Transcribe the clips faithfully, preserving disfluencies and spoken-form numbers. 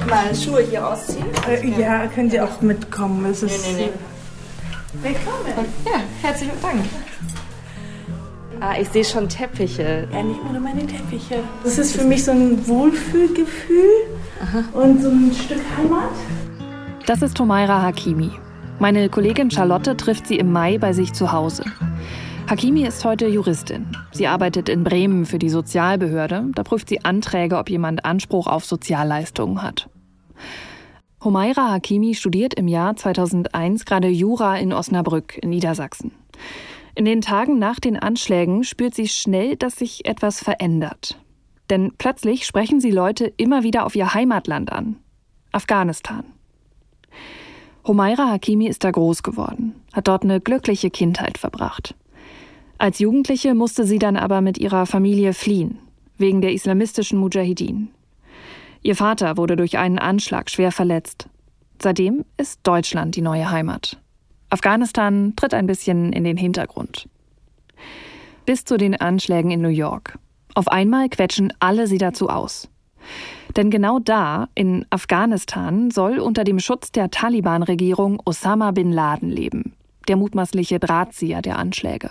ich mal Schuhe hier ausziehen? Äh, ja, können Sie auch mitkommen. Es ist nee, nee, nee. Willkommen. Ja, herzlichen Dank. Ah, ich sehe schon Teppiche. Ja, nicht nur meine Teppiche. Das ist für mich so ein Wohlfühlgefühl. Aha. Und so ein Stück Heimat. Das ist Humaira Hakimi. Meine Kollegin Charlotte trifft sie im Mai bei sich zu Hause. Hakimi ist heute Juristin. Sie arbeitet in Bremen für die Sozialbehörde. Da prüft sie Anträge, ob jemand Anspruch auf Sozialleistungen hat. Humaira Hakimi studiert im Jahr zweitausendeins gerade Jura in Osnabrück in Niedersachsen. In den Tagen nach den Anschlägen spürt sie schnell, dass sich etwas verändert. Denn plötzlich sprechen sie Leute immer wieder auf ihr Heimatland an. Afghanistan. Humaira Hakimi ist da groß geworden, hat dort eine glückliche Kindheit verbracht. Als Jugendliche musste sie dann aber mit ihrer Familie fliehen, wegen der islamistischen Mudschahidin. Ihr Vater wurde durch einen Anschlag schwer verletzt. Seitdem ist Deutschland die neue Heimat. Afghanistan tritt ein bisschen in den Hintergrund. Bis zu den Anschlägen in New York. Auf einmal quetschen alle sie dazu aus. Denn genau da, in Afghanistan, soll unter dem Schutz der Taliban-Regierung Osama bin Laden leben, der mutmaßliche Drahtzieher der Anschläge.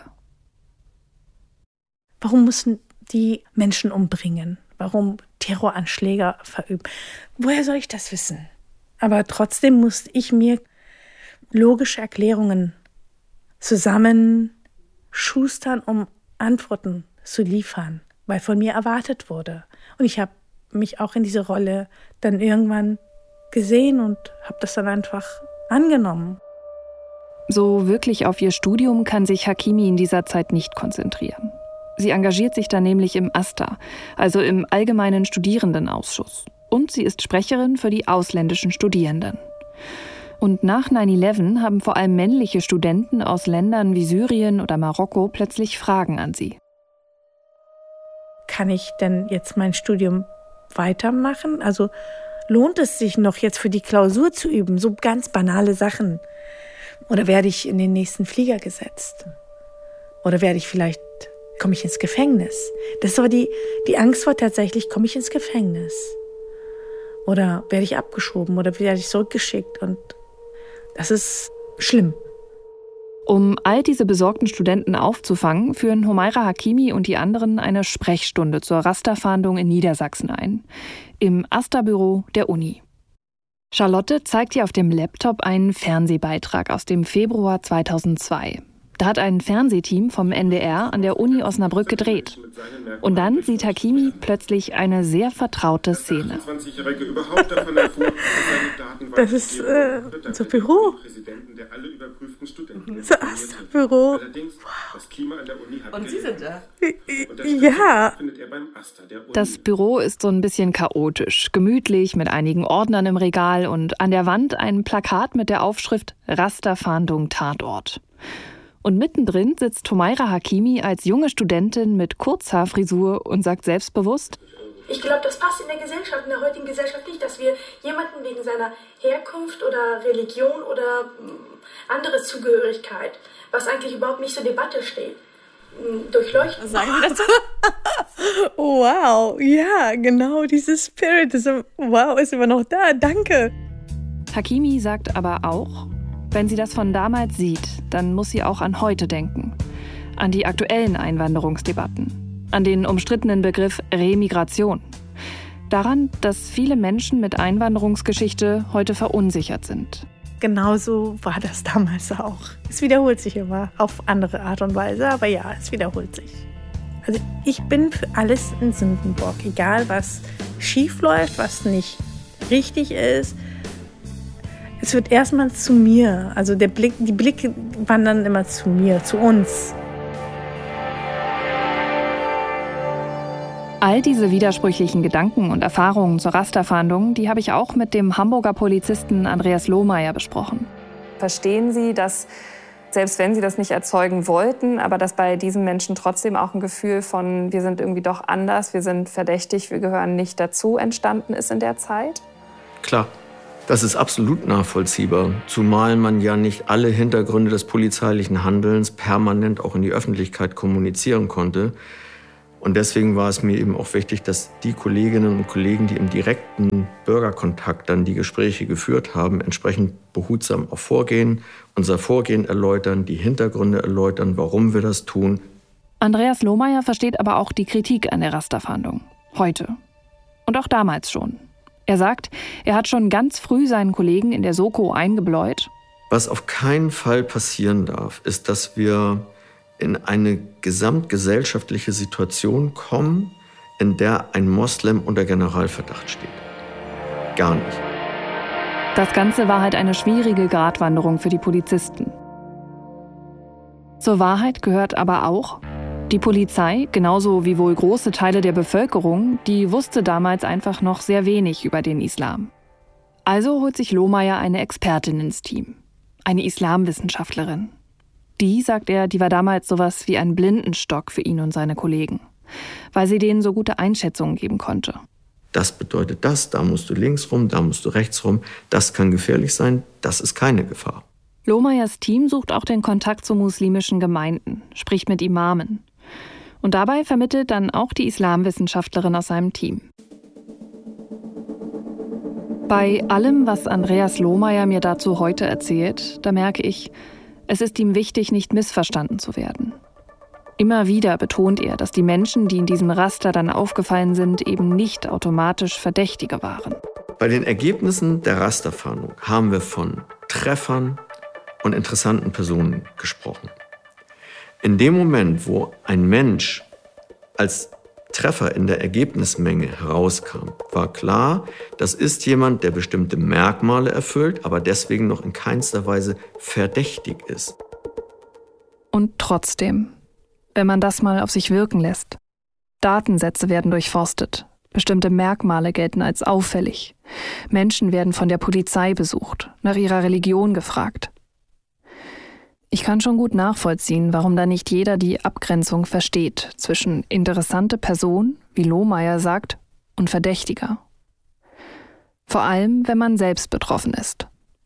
Warum müssen die Menschen umbringen? Warum Terroranschläge verüben? Woher soll ich das wissen? Aber trotzdem musste ich mir logische Erklärungen zusammenschustern, um Antworten zu liefern, weil von mir erwartet wurde. Und ich habe mich auch in diese Rolle dann irgendwann gesehen und habe das dann einfach angenommen. So wirklich auf ihr Studium kann sich Hakimi in dieser Zeit nicht konzentrieren. Sie engagiert sich dann nämlich im AStA, also im Allgemeinen Studierendenausschuss. Und sie ist Sprecherin für die ausländischen Studierenden. Und nach neun elf haben vor allem männliche Studenten aus Ländern wie Syrien oder Marokko plötzlich Fragen an sie. Kann ich denn jetzt mein Studium weitermachen? Also lohnt es sich noch jetzt für die Klausur zu üben? So ganz banale Sachen. Oder werde ich in den nächsten Flieger gesetzt? Oder werde ich vielleicht, komme ich ins Gefängnis? Das war die, die Angst war tatsächlich, komme ich ins Gefängnis? Oder werde ich abgeschoben? Oder werde ich zurückgeschickt? Und das ist schlimm. Um all diese besorgten Studenten aufzufangen, führen Humaira Hakimi und die anderen eine Sprechstunde zur Rasterfahndung in Niedersachsen ein. Im AStA-Büro der Uni. Charlotte zeigt ihr auf dem Laptop einen Fernsehbeitrag aus dem Februar zweitausendzwei. Da hat ein Fernsehteam vom N D R an der Uni Osnabrück gedreht. Und dann sieht Hakimi plötzlich eine sehr vertraute Szene. Das ist äh, unser Büro. Das AStA-Büro. Und Sie sind da? Ja. Das Büro ist so ein bisschen chaotisch, gemütlich mit einigen Ordnern im Regal und an der Wand ein Plakat mit der Aufschrift Rasterfahndung Tatort. Und mittendrin sitzt Humaira Hakimi als junge Studentin mit Kurzhaarfrisur und sagt selbstbewusst: Ich glaube, das passt in der Gesellschaft, in der heutigen Gesellschaft nicht, dass wir jemanden wegen seiner Herkunft oder Religion oder andere Zugehörigkeit, was eigentlich überhaupt nicht zur Debatte steht, durchleuchten. Sagen Sie das? Wow, ja, genau, dieses Spirit ist, wow, ist immer noch da, danke. Hakimi sagt aber auch, wenn sie das von damals sieht, dann muss sie auch an heute denken. An die aktuellen Einwanderungsdebatten. An den umstrittenen Begriff Remigration. Daran, dass viele Menschen mit Einwanderungsgeschichte heute verunsichert sind. Genauso war das damals auch. Es wiederholt sich immer auf andere Art und Weise, aber ja, es wiederholt sich. Also ich bin für alles ein Sündenbock, egal was schief läuft, was nicht richtig ist. Es wird erstmal zu mir, also der Blick, die Blicke wandern immer zu mir, zu uns. All diese widersprüchlichen Gedanken und Erfahrungen zur Rasterfahndung, die habe ich auch mit dem Hamburger Polizisten Andreas Lohmeier besprochen. Verstehen Sie, dass, selbst wenn Sie das nicht erzeugen wollten, aber dass bei diesen Menschen trotzdem auch ein Gefühl von, wir sind irgendwie doch anders, wir sind verdächtig, wir gehören nicht dazu, entstanden ist in der Zeit? Klar. Das ist absolut nachvollziehbar, zumal man ja nicht alle Hintergründe des polizeilichen Handelns permanent auch in die Öffentlichkeit kommunizieren konnte. Und deswegen war es mir eben auch wichtig, dass die Kolleginnen und Kollegen, die im direkten Bürgerkontakt dann die Gespräche geführt haben, entsprechend behutsam auch vorgehen, unser Vorgehen erläutern, die Hintergründe erläutern, warum wir das tun. Andreas Lohmeier versteht aber auch die Kritik an der Rasterfahndung. Heute. Und auch damals schon. Er sagt, er hat schon ganz früh seinen Kollegen in der Soko eingebläut. Was auf keinen Fall passieren darf, ist, dass wir in eine gesamtgesellschaftliche Situation kommen, in der ein Moslem unter Generalverdacht steht. Gar nicht. Das Ganze war halt eine schwierige Gratwanderung für die Polizisten. Zur Wahrheit gehört aber auch, die Polizei, genauso wie wohl große Teile der Bevölkerung, die wusste damals einfach noch sehr wenig über den Islam. Also holt sich Lohmeier eine Expertin ins Team, eine Islamwissenschaftlerin. Die, sagt er, die war damals sowas wie ein Blindenstock für ihn und seine Kollegen, weil sie denen so gute Einschätzungen geben konnte. Das bedeutet das, da musst du links rum, da musst du rechts rum, das kann gefährlich sein, das ist keine Gefahr. Lohmeiers Team sucht auch den Kontakt zu muslimischen Gemeinden, spricht mit Imamen. Und dabei vermittelt dann auch die Islamwissenschaftlerin aus seinem Team. Bei allem, was Andreas Lohmeier mir dazu heute erzählt, da merke ich, es ist ihm wichtig, nicht missverstanden zu werden. Immer wieder betont er, dass die Menschen, die in diesem Raster dann aufgefallen sind, eben nicht automatisch Verdächtige waren. Bei den Ergebnissen der Rasterfahndung haben wir von Treffern und interessanten Personen gesprochen. In dem Moment, wo ein Mensch als Treffer in der Ergebnismenge herauskam, war klar, das ist jemand, der bestimmte Merkmale erfüllt, aber deswegen noch in keinster Weise verdächtig ist. Und trotzdem, wenn man das mal auf sich wirken lässt. Datensätze werden durchforstet. Bestimmte Merkmale gelten als auffällig. Menschen werden von der Polizei besucht, nach ihrer Religion gefragt. Ich kann schon gut nachvollziehen, warum da nicht jeder die Abgrenzung versteht zwischen interessante Person, wie Lohmeier sagt, und Verdächtiger. Vor allem, wenn man selbst betroffen ist.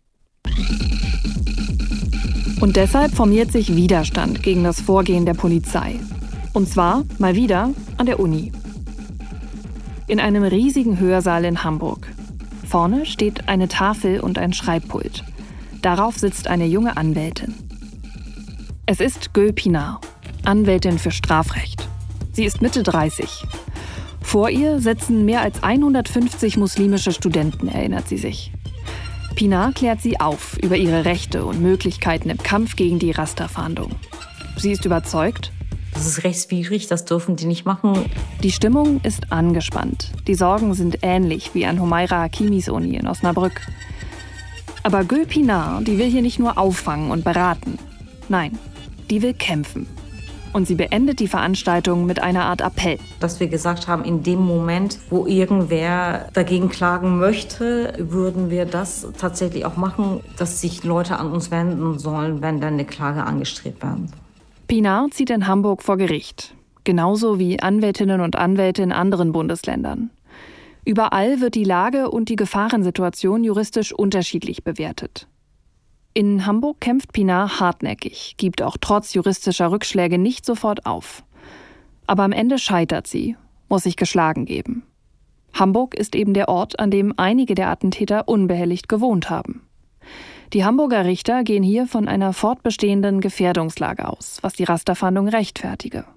Und deshalb formiert sich Widerstand gegen das Vorgehen der Polizei. Und zwar, mal wieder, an der Uni. In einem riesigen Hörsaal in Hamburg. Vorne steht eine Tafel und ein Schreibpult. Darauf sitzt eine junge Anwältin. Es ist Gül Pinar, Anwältin für Strafrecht. Sie ist Mitte dreißig. Vor ihr sitzen mehr als hundertfünfzig muslimische Studenten, erinnert sie sich. Pinar klärt sie auf über ihre Rechte und Möglichkeiten im Kampf gegen die Rasterfahndung. Sie ist überzeugt. Das ist rechtswidrig, das dürfen die nicht machen. Die Stimmung ist angespannt. Die Sorgen sind ähnlich wie an Humaira Hakimis Uni in Osnabrück. Aber Gül Pinar, die will hier nicht nur auffangen und beraten. Nein, die will kämpfen. Und sie beendet die Veranstaltung mit einer Art Appell. Dass wir gesagt haben, in dem Moment, wo irgendwer dagegen klagen möchte, würden wir das tatsächlich auch machen, dass sich Leute an uns wenden sollen, wenn dann eine Klage angestrebt werden. Pinar zieht in Hamburg vor Gericht. Genauso wie Anwältinnen und Anwälte in anderen Bundesländern. Überall wird die Lage und die Gefahrensituation juristisch unterschiedlich bewertet. In Hamburg kämpft Pinar hartnäckig, gibt auch trotz juristischer Rückschläge nicht sofort auf. Aber am Ende scheitert sie, muss sich geschlagen geben. Hamburg ist eben der Ort, an dem einige der Attentäter unbehelligt gewohnt haben. Die Hamburger Richter gehen hier von einer fortbestehenden Gefährdungslage aus, was die Rasterfahndung rechtfertige.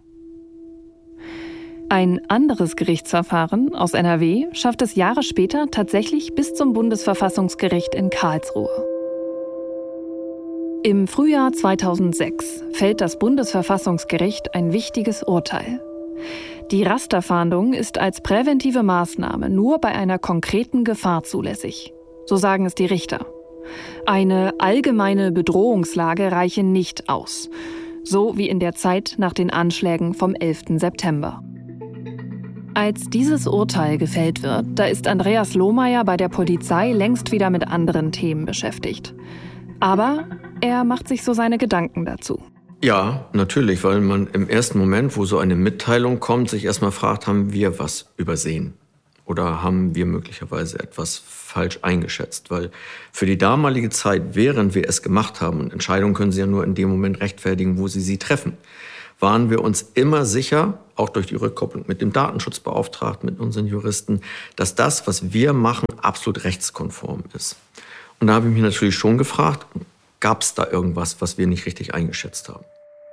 Ein anderes Gerichtsverfahren aus N R W schafft es Jahre später tatsächlich bis zum Bundesverfassungsgericht in Karlsruhe. Im Frühjahr zweitausendsechs fällt das Bundesverfassungsgericht ein wichtiges Urteil. Die Rasterfahndung ist als präventive Maßnahme nur bei einer konkreten Gefahr zulässig. So sagen es die Richter. Eine allgemeine Bedrohungslage reiche nicht aus. So wie in der Zeit nach den Anschlägen vom elften September. Als dieses Urteil gefällt wird, da ist Andreas Lohmeier bei der Polizei längst wieder mit anderen Themen beschäftigt. Aber er macht sich so seine Gedanken dazu. Ja, natürlich, weil man im ersten Moment, wo so eine Mitteilung kommt, sich erstmal fragt, haben wir was übersehen? Oder haben wir möglicherweise etwas falsch eingeschätzt? Weil für die damalige Zeit, während wir es gemacht haben, und Entscheidungen können Sie ja nur in dem Moment rechtfertigen, wo Sie sie treffen, waren wir uns immer sicher, auch durch die Rückkopplung mit dem Datenschutzbeauftragten, mit unseren Juristen, dass das, was wir machen, absolut rechtskonform ist. Und da habe ich mich natürlich schon gefragt, gab es da irgendwas, was wir nicht richtig eingeschätzt haben?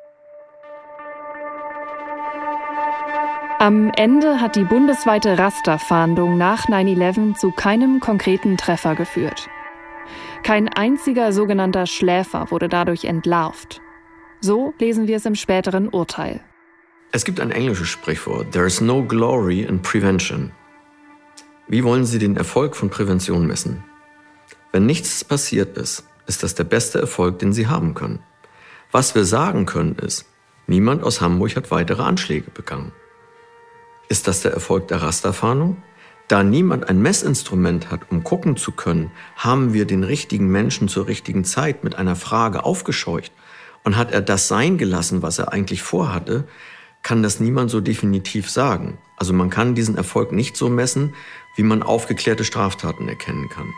Am Ende hat die bundesweite Rasterfahndung nach neun elf zu keinem konkreten Treffer geführt. Kein einziger sogenannter Schläfer wurde dadurch entlarvt. So lesen wir es im späteren Urteil. Es gibt ein englisches Sprichwort, there is no glory in prevention. Wie wollen Sie den Erfolg von Prävention messen? Wenn nichts passiert ist, ist das der beste Erfolg, den Sie haben können. Was wir sagen können ist, niemand aus Hamburg hat weitere Anschläge begangen. Ist das der Erfolg der Rasterfahndung? Da niemand ein Messinstrument hat, um gucken zu können, haben wir den richtigen Menschen zur richtigen Zeit mit einer Frage aufgescheucht. Und hat er das sein gelassen, was er eigentlich vorhatte, kann das niemand so definitiv sagen. Also man kann diesen Erfolg nicht so messen, wie man aufgeklärte Straftaten erkennen kann.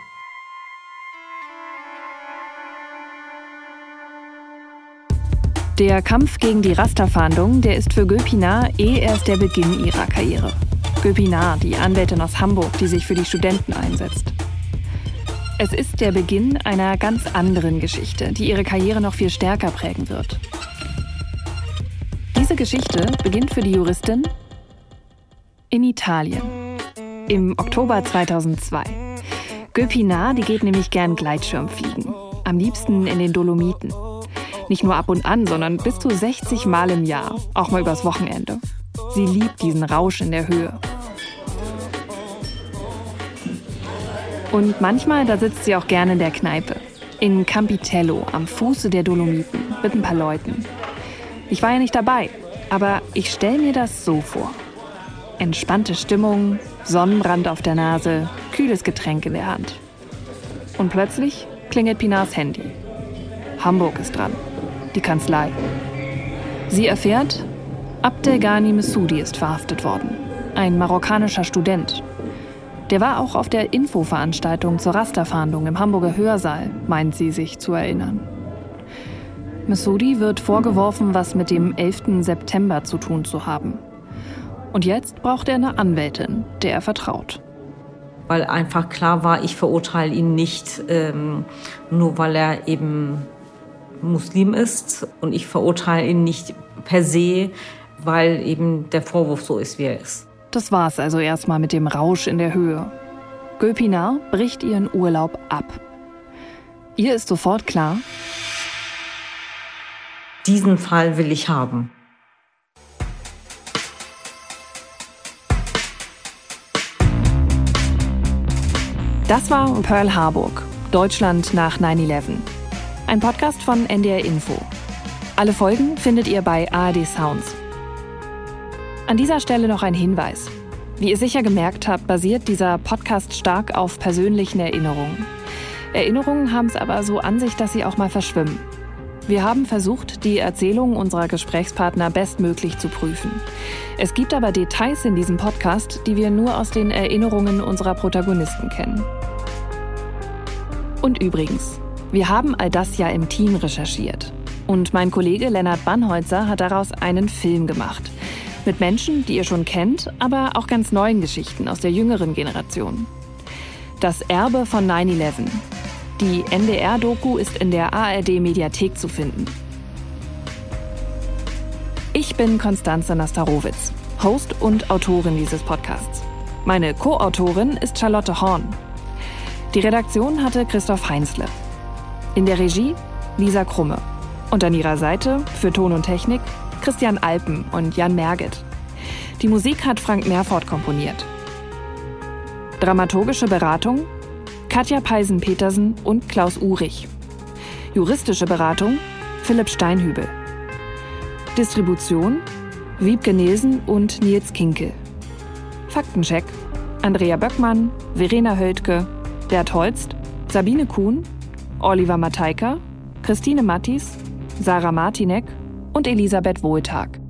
Der Kampf gegen die Rasterfahndung, der ist für Gülpınar eh erst der Beginn ihrer Karriere. Gülpınar, die Anwältin aus Hamburg, die sich für die Studenten einsetzt. Es ist der Beginn einer ganz anderen Geschichte, die ihre Karriere noch viel stärker prägen wird. Diese Geschichte beginnt für die Juristin in Italien, im Oktober zweitausendzwei. Gülpınar, die geht nämlich gern Gleitschirmfliegen, am liebsten in den Dolomiten. Nicht nur ab und an, sondern bis zu sechzig Mal im Jahr, auch mal übers Wochenende. Sie liebt diesen Rausch in der Höhe. Und manchmal, da sitzt sie auch gerne in der Kneipe. In Campitello, am Fuße der Dolomiten, mit ein paar Leuten. Ich war ja nicht dabei, aber ich stelle mir das so vor. Entspannte Stimmung, Sonnenbrand auf der Nase, kühles Getränk in der Hand. Und plötzlich klingelt Pınar's Handy. Hamburg ist dran, die Kanzlei. Sie erfährt, Abdelghani Messoudi ist verhaftet worden. Ein marokkanischer Student. Der war auch auf der Infoveranstaltung zur Rasterfahndung im Hamburger Hörsaal, meint sie sich zu erinnern. Messoudi wird vorgeworfen, was mit dem elften September zu tun zu haben. Und jetzt braucht er eine Anwältin, der er vertraut. Weil einfach klar war, ich verurteile ihn nicht, ähm, nur weil er eben Muslim ist. Und ich verurteile ihn nicht per se, weil eben der Vorwurf so ist, wie er ist. Das war's also erstmal mit dem Rausch in der Höhe. Gülpınar bricht ihren Urlaub ab. Ihr ist sofort klar, diesen Fall will ich haben. Das war Pearl Harburg, Deutschland nach neun elf. Ein Podcast von N D R Info. Alle Folgen findet ihr bei A R D Sounds. An dieser Stelle noch ein Hinweis. Wie ihr sicher gemerkt habt, basiert dieser Podcast stark auf persönlichen Erinnerungen. Erinnerungen haben es aber so an sich, dass sie auch mal verschwimmen. Wir haben versucht, die Erzählungen unserer Gesprächspartner bestmöglich zu prüfen. Es gibt aber Details in diesem Podcast, die wir nur aus den Erinnerungen unserer Protagonisten kennen. Und übrigens, wir haben all das ja im Team recherchiert. Und mein Kollege Lennart Bannholzer hat daraus einen Film gemacht. Mit Menschen, die ihr schon kennt, aber auch ganz neuen Geschichten aus der jüngeren Generation. Das Erbe von neun elf. Die N D R-Doku ist in der A R D-Mediathek zu finden. Ich bin Konstanze Nastarowitz, Host und Autorin dieses Podcasts. Meine Co-Autorin ist Charlotte Horn. Die Redaktion hatte Christoph Heinzle. In der Regie Lisa Krumme. Und an ihrer Seite für Ton und Technik Christian Alpen und Jan Merget. Die Musik hat Frank Meerfort komponiert. Dramaturgische Beratung Katja Peisen-Petersen und Klaus Urich. Juristische Beratung Philipp Steinhübel. Distribution Wiebke Nielsen und Nils Kinkel. Faktencheck Andrea Böckmann, Verena Höldke, Bert Holst, Sabine Kuhn, Oliver Matejka, Christine Mattis, Sarah Martinek und Elisabeth Wohltag.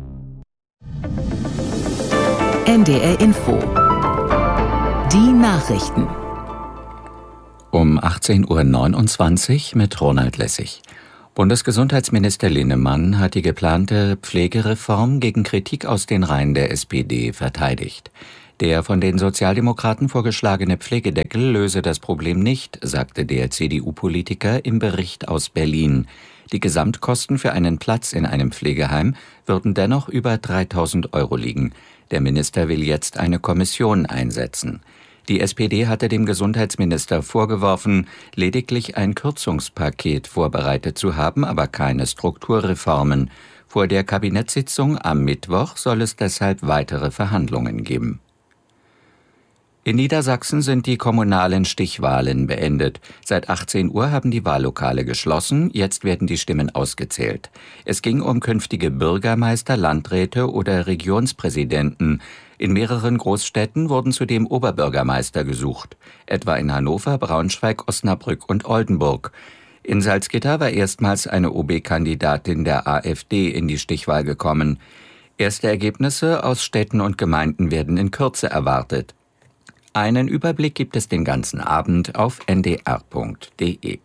N D R Info. Die Nachrichten. Um achtzehn Uhr neunundzwanzig mit Ronald Lessig. Bundesgesundheitsminister Linnemann hat die geplante Pflegereform gegen Kritik aus den Reihen der S P D verteidigt. Der von den Sozialdemokraten vorgeschlagene Pflegedeckel löse das Problem nicht, sagte der C D U-Politiker im Bericht aus Berlin. Die Gesamtkosten für einen Platz in einem Pflegeheim würden dennoch über dreitausend Euro liegen. Der Minister will jetzt eine Kommission einsetzen. Die S P D hatte dem Gesundheitsminister vorgeworfen, lediglich ein Kürzungspaket vorbereitet zu haben, aber keine Strukturreformen. Vor der Kabinettssitzung am Mittwoch soll es deshalb weitere Verhandlungen geben. In Niedersachsen sind die kommunalen Stichwahlen beendet. Seit achtzehn Uhr haben die Wahllokale geschlossen, jetzt werden die Stimmen ausgezählt. Es ging um künftige Bürgermeister, Landräte oder Regionspräsidenten. In mehreren Großstädten wurden zudem Oberbürgermeister gesucht, etwa in Hannover, Braunschweig, Osnabrück und Oldenburg. In Salzgitter war erstmals eine O B-Kandidatin der AfD in die Stichwahl gekommen. Erste Ergebnisse aus Städten und Gemeinden werden in Kürze erwartet. Einen Überblick gibt es den ganzen Abend auf n d r punkt d e.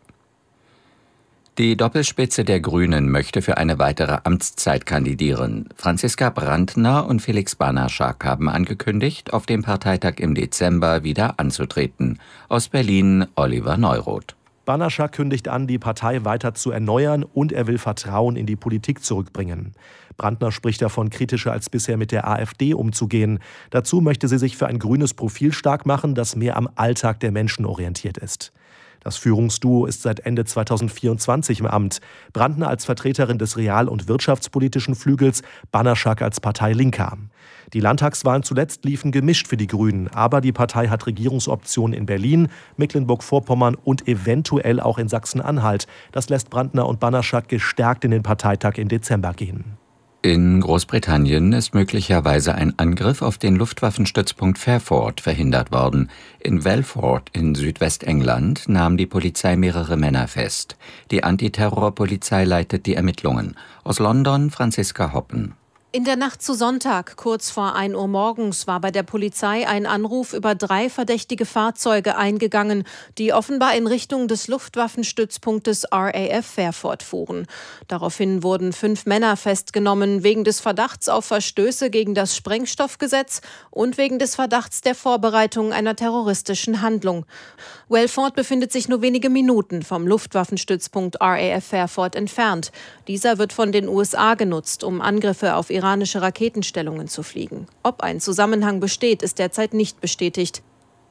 Die Doppelspitze der Grünen möchte für eine weitere Amtszeit kandidieren. Franziska Brandner und Felix Banaschak haben angekündigt, auf dem Parteitag im Dezember wieder anzutreten. Aus Berlin Oliver Neuroth. Banaschak kündigt an, die Partei weiter zu erneuern und er will Vertrauen in die Politik zurückbringen. Brandner spricht davon, kritischer als bisher mit der AfD umzugehen. Dazu möchte sie sich für ein grünes Profil stark machen, das mehr am Alltag der Menschen orientiert ist. Das Führungsduo ist seit Ende zweitausendvierundzwanzig im Amt. Brandner als Vertreterin des real- und wirtschaftspolitischen Flügels, Banaschak als Partei Linker. Die Landtagswahlen zuletzt liefen gemischt für die Grünen, aber die Partei hat Regierungsoptionen in Berlin, Mecklenburg-Vorpommern und eventuell auch in Sachsen-Anhalt. Das lässt Brandner und Banaschak gestärkt in den Parteitag im Dezember gehen. In Großbritannien ist möglicherweise ein Angriff auf den Luftwaffenstützpunkt Fairford verhindert worden. In Welford in Südwestengland nahm die Polizei mehrere Männer fest. Die Antiterrorpolizei leitet die Ermittlungen. Aus London Franziska Hoppen. In der Nacht zu Sonntag, kurz vor ein Uhr morgens, war bei der Polizei ein Anruf über drei verdächtige Fahrzeuge eingegangen, die offenbar in Richtung des Luftwaffenstützpunktes R A F Fairford fuhren. Daraufhin wurden fünf Männer festgenommen, wegen des Verdachts auf Verstöße gegen das Sprengstoffgesetz und wegen des Verdachts der Vorbereitung einer terroristischen Handlung. Welford befindet sich nur wenige Minuten vom Luftwaffenstützpunkt R A F Fairford entfernt. Dieser wird von den U S A genutzt, um Angriffe auf iranische Raketenstellungen zu fliegen. Ob ein Zusammenhang besteht, ist derzeit nicht bestätigt.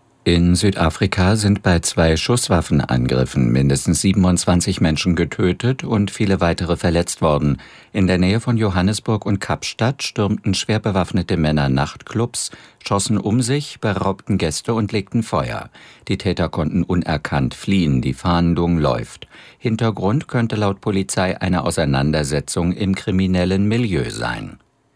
In Südafrika sind bei zwei Schusswaffenangriffen mindestens siebenundzwanzig Menschen getötet und viele weitere verletzt worden. In der Nähe von Johannesburg und Kapstadt stürmten schwer bewaffnete Männer Nachtclubs, schossen um sich, beraubten Gäste und legten Feuer. Die Täter konnten unerkannt fliehen, die Fahndung läuft. Hintergrund könnte laut Polizei eine Auseinandersetzung im kriminellen Milieu sein.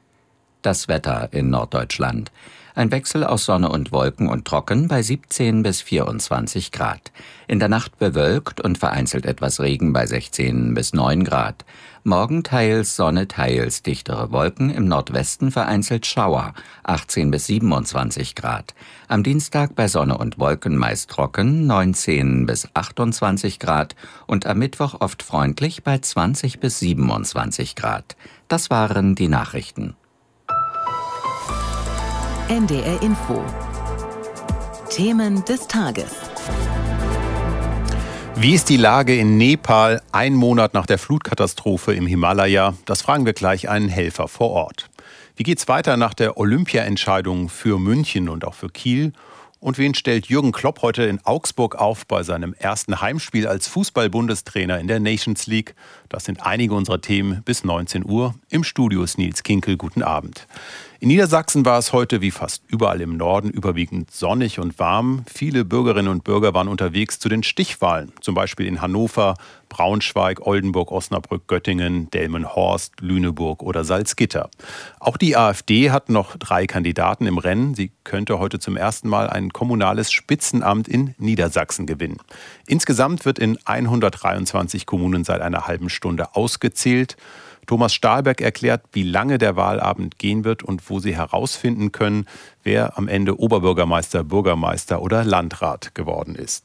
Das Wetter in Norddeutschland. Ein Wechsel aus Sonne und Wolken und trocken bei siebzehn bis vierundzwanzig Grad. In der Nacht bewölkt und vereinzelt etwas Regen bei sechzehn bis neun Grad. Morgen teils Sonne, teils dichtere Wolken, im Nordwesten vereinzelt Schauer, achtzehn bis siebenundzwanzig Grad. Am Dienstag bei Sonne und Wolken meist trocken, neunzehn bis achtundzwanzig Grad und am Mittwoch oft freundlich bei zwanzig bis siebenundzwanzig Grad. Das waren die Nachrichten. N D R Info. Themen des Tages. Wie ist die Lage in Nepal ein Monat nach der Flutkatastrophe im Himalaya? Das fragen wir gleich einen Helfer vor Ort. Wie geht's weiter nach der Olympia-Entscheidung für München und auch für Kiel? Und wen stellt Jürgen Klopp heute in Augsburg auf bei seinem ersten Heimspiel als Fußball-Bundestrainer in der Nations League? Das sind einige unserer Themen bis neunzehn Uhr. Im Studio ist Nils Kinkel. Guten Abend. In Niedersachsen war es heute wie fast überall im Norden überwiegend sonnig und warm. Viele Bürgerinnen und Bürger waren unterwegs zu den Stichwahlen, zum Beispiel in Hannover, Braunschweig, Oldenburg, Osnabrück, Göttingen, Delmenhorst, Lüneburg oder Salzgitter. Auch die AfD hat noch drei Kandidaten im Rennen. Sie könnte heute zum ersten Mal ein kommunales Spitzenamt in Niedersachsen gewinnen. Insgesamt wird in hundertdreiundzwanzig Kommunen seit einer halben Stunde ausgezählt. Thomas Stahlberg erklärt, wie lange der Wahlabend gehen wird und wo Sie herausfinden können, wer am Ende Oberbürgermeister, Bürgermeister oder Landrat geworden ist.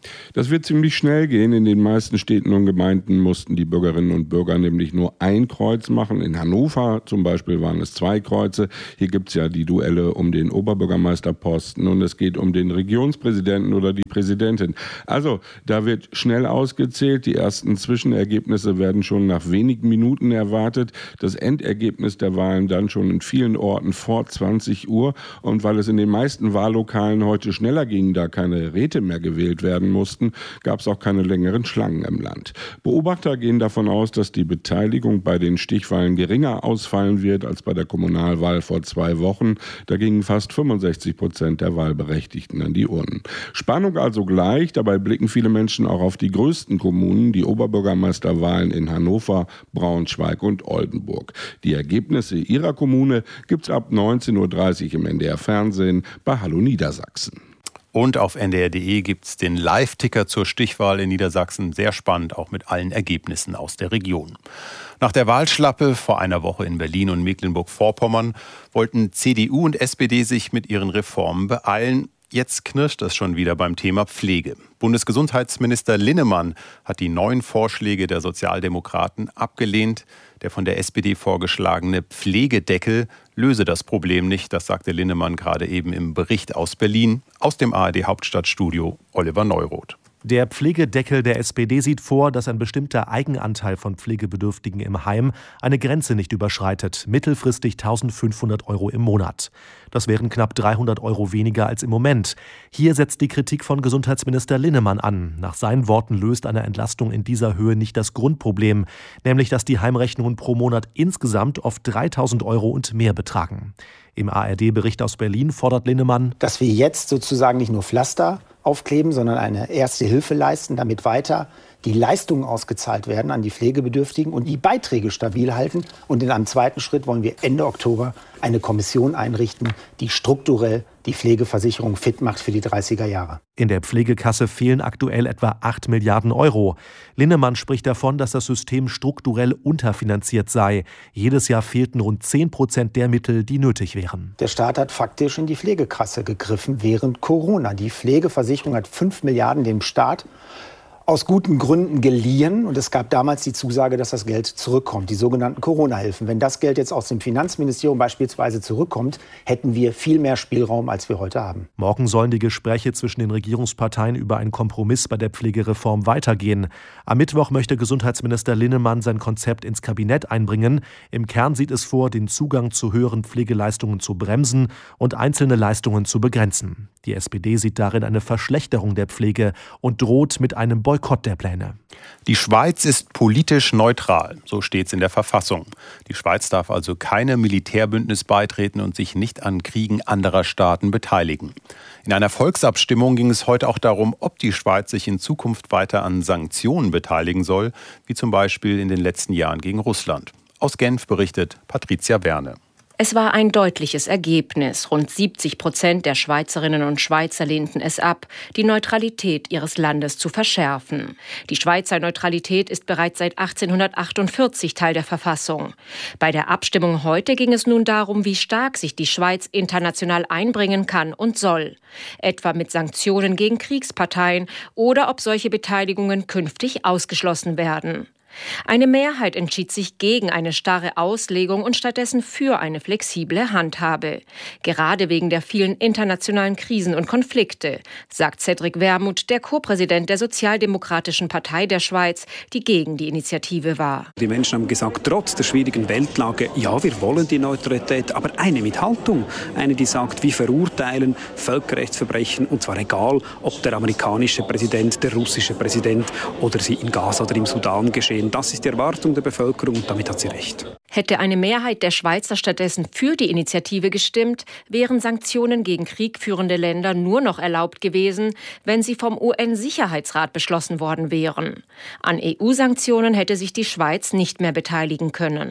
Das wird ziemlich schnell gehen. In den meisten Städten und Gemeinden mussten die Bürgerinnen und Bürger nämlich nur ein Kreuz machen. In Hannover zum Beispiel waren es zwei Kreuze. Hier gibt es ja die Duelle um den Oberbürgermeisterposten und es geht um den Regionspräsidenten oder die Präsidentin. Also da wird schnell ausgezählt. Die ersten Zwischenergebnisse werden schon nach wenigen Minuten erwartet. Das Endergebnis der Wahlen dann schon in vielen Orten vor zwanzig Uhr. Und weil es in den meisten Wahllokalen heute schneller ging, da keine Räte mehr gewählt werden mussten, gab es auch keine längeren Schlangen im Land. Beobachter gehen davon aus, dass die Beteiligung bei den Stichwahlen geringer ausfallen wird als bei der Kommunalwahl vor zwei Wochen. Da gingen fast fünfundsechzig Prozent der Wahlberechtigten an die Urnen. Spannung also gleich. Dabei blicken viele Menschen auch auf die größten Kommunen, die Oberbürgermeisterwahlen in Hannover, Braunschweig und Oldenburg. Die Ergebnisse ihrer Kommune gibt's ab neunzehn Uhr dreißig im N D R Fernsehen bei Hallo Niedersachsen. Und auf N D R punkt de gibt es den Live-Ticker zur Stichwahl in Niedersachsen. Sehr spannend, auch mit allen Ergebnissen aus der Region. Nach der Wahlschlappe vor einer Woche in Berlin und Mecklenburg-Vorpommern wollten C D U und S P D sich mit ihren Reformen beeilen. Jetzt knirscht es schon wieder beim Thema Pflege. Bundesgesundheitsminister Linnemann hat die neuen Vorschläge der Sozialdemokraten abgelehnt. Der von der S P D vorgeschlagene Pflegedeckel löse das Problem nicht. Das sagte Linnemann gerade eben im Bericht aus Berlin. Aus dem A R D-Hauptstadtstudio Oliver Neuroth. Der Pflegedeckel der S P D sieht vor, dass ein bestimmter Eigenanteil von Pflegebedürftigen im Heim eine Grenze nicht überschreitet, mittelfristig eintausendfünfhundert Euro im Monat. Das wären knapp dreihundert Euro weniger als im Moment. Hier setzt die Kritik von Gesundheitsminister Linnemann an. Nach seinen Worten löst eine Entlastung in dieser Höhe nicht das Grundproblem, nämlich dass die Heimrechnungen pro Monat insgesamt oft dreitausend Euro und mehr betragen. Im A R D-Bericht aus Berlin fordert Linnemann, dass wir jetzt sozusagen nicht nur Pflaster aufkleben, sondern eine erste Hilfe leisten, damit weiter die Leistungen ausgezahlt werden an die Pflegebedürftigen und die Beiträge stabil halten. Und in einem zweiten Schritt wollen wir Ende Oktober eine Kommission einrichten, die strukturell die Pflegeversicherung fit macht für die dreißiger Jahre. In der Pflegekasse fehlen aktuell etwa acht Milliarden Euro. Linnemann spricht davon, dass das System strukturell unterfinanziert sei. Jedes Jahr fehlten rund zehn Prozent der Mittel, die nötig wären. Der Staat hat faktisch in die Pflegekasse gegriffen während Corona. Die Pflegeversicherung hat fünf Milliarden dem Staat aus guten Gründen geliehen. Und es gab damals die Zusage, dass das Geld zurückkommt, die sogenannten Corona-Hilfen. Wenn das Geld jetzt aus dem Finanzministerium beispielsweise zurückkommt, hätten wir viel mehr Spielraum, als wir heute haben. Morgen sollen die Gespräche zwischen den Regierungsparteien über einen Kompromiss bei der Pflegereform weitergehen. Am Mittwoch möchte Gesundheitsminister Linnemann sein Konzept ins Kabinett einbringen. Im Kern sieht es vor, den Zugang zu höheren Pflegeleistungen zu bremsen und einzelne Leistungen zu begrenzen. Die S P D sieht darin eine Verschlechterung der Pflege und droht mit einem Boykott der Pläne. Die Schweiz ist politisch neutral, so steht es in der Verfassung. Die Schweiz darf also keinem Militärbündnis beitreten und sich nicht an Kriegen anderer Staaten beteiligen. In einer Volksabstimmung ging es heute auch darum, ob die Schweiz sich in Zukunft weiter an Sanktionen beteiligen soll, wie zum Beispiel in den letzten Jahren gegen Russland. Aus Genf berichtet Patricia Werne. Es war ein deutliches Ergebnis. Rund siebzig Prozent der Schweizerinnen und Schweizer lehnten es ab, die Neutralität ihres Landes zu verschärfen. Die Schweizer Neutralität ist bereits seit achtzehnhundertachtundvierzig Teil der Verfassung. Bei der Abstimmung heute ging es nun darum, wie stark sich die Schweiz international einbringen kann und soll. Etwa mit Sanktionen gegen Kriegsparteien oder ob solche Beteiligungen künftig ausgeschlossen werden. Eine Mehrheit entschied sich gegen eine starre Auslegung und stattdessen für eine flexible Handhabe. Gerade wegen der vielen internationalen Krisen und Konflikte, sagt Cedric Wermuth, der Co-Präsident der Sozialdemokratischen Partei der Schweiz, die gegen die Initiative war. Die Menschen haben gesagt, trotz der schwierigen Weltlage, ja, wir wollen die Neutralität, aber eine mit Haltung. Eine, die sagt, wir verurteilen Völkerrechtsverbrechen, und zwar egal, ob der amerikanische Präsident, der russische Präsident oder sie in Gaza oder im Sudan geschehen. Das ist die Erwartung der Bevölkerung und damit hat sie recht. Hätte eine Mehrheit der Schweizer stattdessen für die Initiative gestimmt, wären Sanktionen gegen kriegführende Länder nur noch erlaubt gewesen, wenn sie vom U N-Sicherheitsrat beschlossen worden wären. An E U-Sanktionen hätte sich die Schweiz nicht mehr beteiligen können.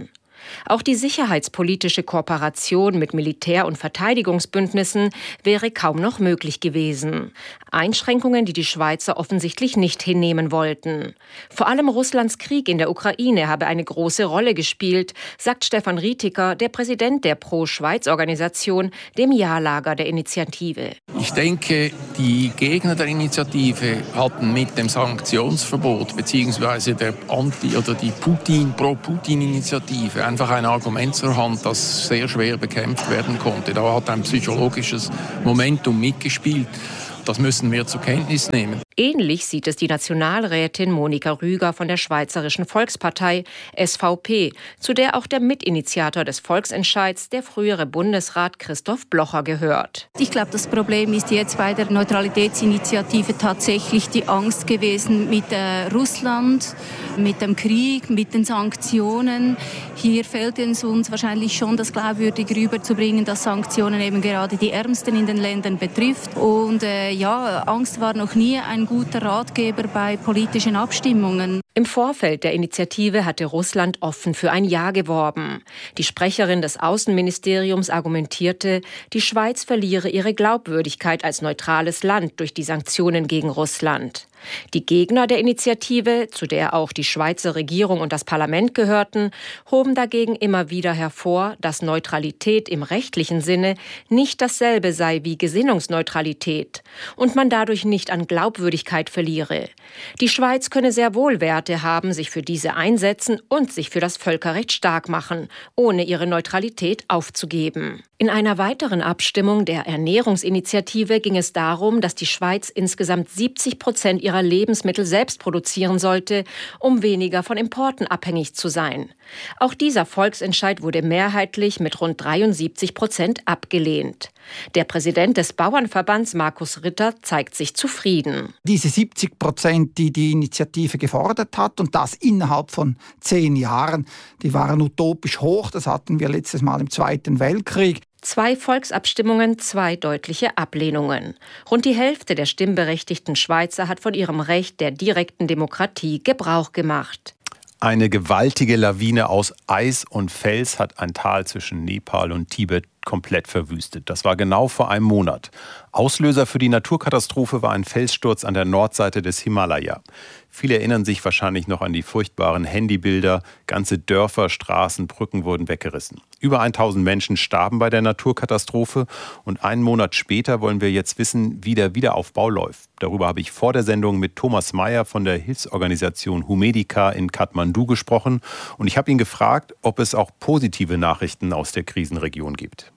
Auch die sicherheitspolitische Kooperation mit Militär- und Verteidigungsbündnissen wäre kaum noch möglich gewesen. Einschränkungen, die die Schweizer offensichtlich nicht hinnehmen wollten. Vor allem Russlands Krieg in der Ukraine habe eine große Rolle gespielt, sagt Stefan Rietiker, der Präsident der Pro-Schweiz-Organisation, dem Ja-Lager der Initiative. Ich denke, die Gegner der Initiative hatten mit dem Sanktionsverbot bzw. der Anti- oder die Putin, Pro-Putin-Initiative einfach ein Argument zur Hand, das sehr schwer bekämpft werden konnte. Da hat ein psychologisches Momentum mitgespielt. Das müssen wir zur Kenntnis nehmen. Ähnlich sieht es die Nationalrätin Monika Rüger von der Schweizerischen Volkspartei S V P, zu der auch der Mitinitiator des Volksentscheids, der frühere Bundesrat Christoph Blocher, gehört. Ich glaube, das Problem ist jetzt bei der Neutralitätsinitiative tatsächlich die Angst gewesen mit äh, Russland, mit dem Krieg, mit den Sanktionen. Hier fällt es uns wahrscheinlich schon, das glaubwürdig rüberzubringen, dass Sanktionen eben gerade die Ärmsten in den Ländern betrifft. Und äh, ja, Angst war noch nie ein guter Ratgeber bei politischen Abstimmungen. Im Vorfeld der Initiative hatte Russland offen für ein Ja geworben. Die Sprecherin des Außenministeriums argumentierte, die Schweiz verliere ihre Glaubwürdigkeit als neutrales Land durch die Sanktionen gegen Russland. Die Gegner der Initiative, zu der auch die Schweizer Regierung und das Parlament gehörten, hoben dagegen immer wieder hervor, dass Neutralität im rechtlichen Sinne nicht dasselbe sei wie Gesinnungsneutralität und man dadurch nicht an Glaubwürdigkeit verliere. Die Schweiz könne sehr wohl Werte haben, sich für diese einsetzen und sich für das Völkerrecht stark machen, ohne ihre Neutralität aufzugeben. In einer weiteren Abstimmung der Ernährungsinitiative ging es darum, dass die Schweiz insgesamt siebzig Prozent ihrer Lebensmittel selbst produzieren sollte, um weniger von Importen abhängig zu sein. Auch dieser Volksentscheid wurde mehrheitlich mit rund dreiundsiebzig Prozent abgelehnt. Der Präsident des Bauernverbands, Markus Ritter, zeigt sich zufrieden. Diese siebzig Prozent, die die Initiative gefordert hat, und das innerhalb von zehn Jahren, die waren utopisch hoch. Das hatten wir letztes Mal im Zweiten Weltkrieg. Zwei Volksabstimmungen, zwei deutliche Ablehnungen. Rund die Hälfte der stimmberechtigten Schweizer hat von ihrem Recht der direkten Demokratie Gebrauch gemacht. Eine gewaltige Lawine aus Eis und Fels hat ein Tal zwischen Nepal und Tibet komplett verwüstet. Das war genau vor einem Monat. Auslöser für die Naturkatastrophe war ein Felssturz an der Nordseite des Himalaya. Viele erinnern sich wahrscheinlich noch an die furchtbaren Handybilder. Ganze Dörfer, Straßen, Brücken wurden weggerissen. Über tausend Menschen starben bei der Naturkatastrophe. Und einen Monat später wollen wir jetzt wissen, wie der Wiederaufbau läuft. Darüber habe ich vor der Sendung mit Thomas Meyer von der Hilfsorganisation Humedica in Kathmandu gesprochen. Und ich habe ihn gefragt, ob es auch positive Nachrichten aus der Krisenregion gibt.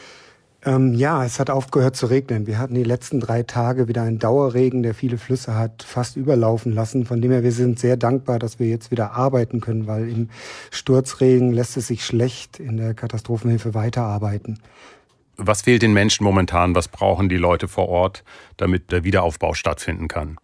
Ähm, ja, es hat aufgehört zu regnen. Wir hatten die letzten drei Tage wieder einen Dauerregen, der viele Flüsse hat fast überlaufen lassen. Von dem her, wir sind sehr dankbar, dass wir jetzt wieder arbeiten können, weil im Sturzregen lässt es sich schlecht in der Katastrophenhilfe weiterarbeiten. Was fehlt den Menschen momentan? Was brauchen die Leute vor Ort, damit der Wiederaufbau stattfinden kann?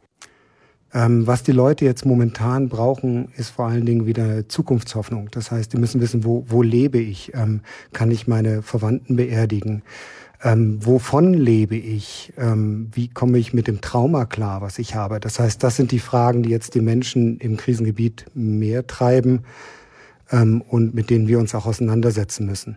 Ähm, was die Leute jetzt momentan brauchen, ist vor allen Dingen wieder Zukunftshoffnung. Das heißt, die müssen wissen, wo, wo lebe ich? Ähm, kann ich meine Verwandten beerdigen? Ähm, wovon lebe ich? Ähm, wie komme ich mit dem Trauma klar, was ich habe? Das heißt, das sind die Fragen, die jetzt die Menschen im Krisengebiet mehr treiben ähm, und mit denen wir uns auch auseinandersetzen müssen.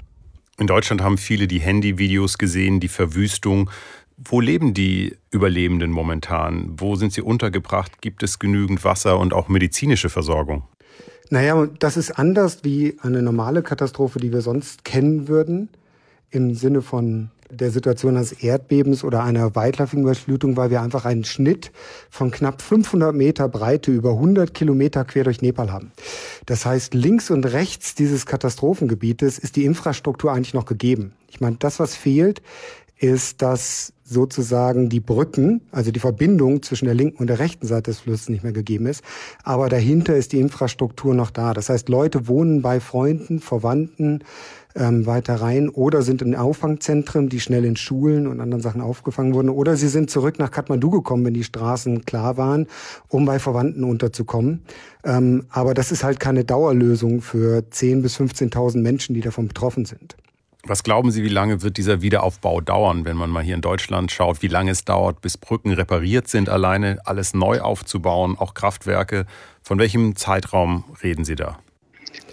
In Deutschland haben viele die Handyvideos gesehen, die Verwüstung. Wo leben die Überlebenden momentan? Wo sind sie untergebracht? Gibt es genügend Wasser und auch medizinische Versorgung? Naja, das ist anders wie eine normale Katastrophe, die wir sonst kennen würden. Im Sinne von der Situation eines Erdbebens oder einer weitläufigen Überflutung, weil wir einfach einen Schnitt von knapp fünfhundert Meter Breite über hundert Kilometer quer durch Nepal haben. Das heißt, links und rechts dieses Katastrophengebietes ist die Infrastruktur eigentlich noch gegeben. Ich meine, das, was fehlt, ist, dass sozusagen die Brücken, also die Verbindung zwischen der linken und der rechten Seite des Flusses nicht mehr gegeben ist. Aber dahinter ist die Infrastruktur noch da. Das heißt, Leute wohnen bei Freunden, Verwandten ähm, weiter rein oder sind in Auffangzentren, die schnell in Schulen und anderen Sachen aufgefangen wurden. Oder sie sind zurück nach Kathmandu gekommen, wenn die Straßen klar waren, um bei Verwandten unterzukommen. Ähm, aber das ist halt keine Dauerlösung für zehntausend bis fünfzehntausend Menschen, die davon betroffen sind. Was glauben Sie, wie lange wird dieser Wiederaufbau dauern, wenn man mal hier in Deutschland schaut, wie lange es dauert, bis Brücken repariert sind, alleine alles neu aufzubauen, auch Kraftwerke? Von welchem Zeitraum reden Sie da?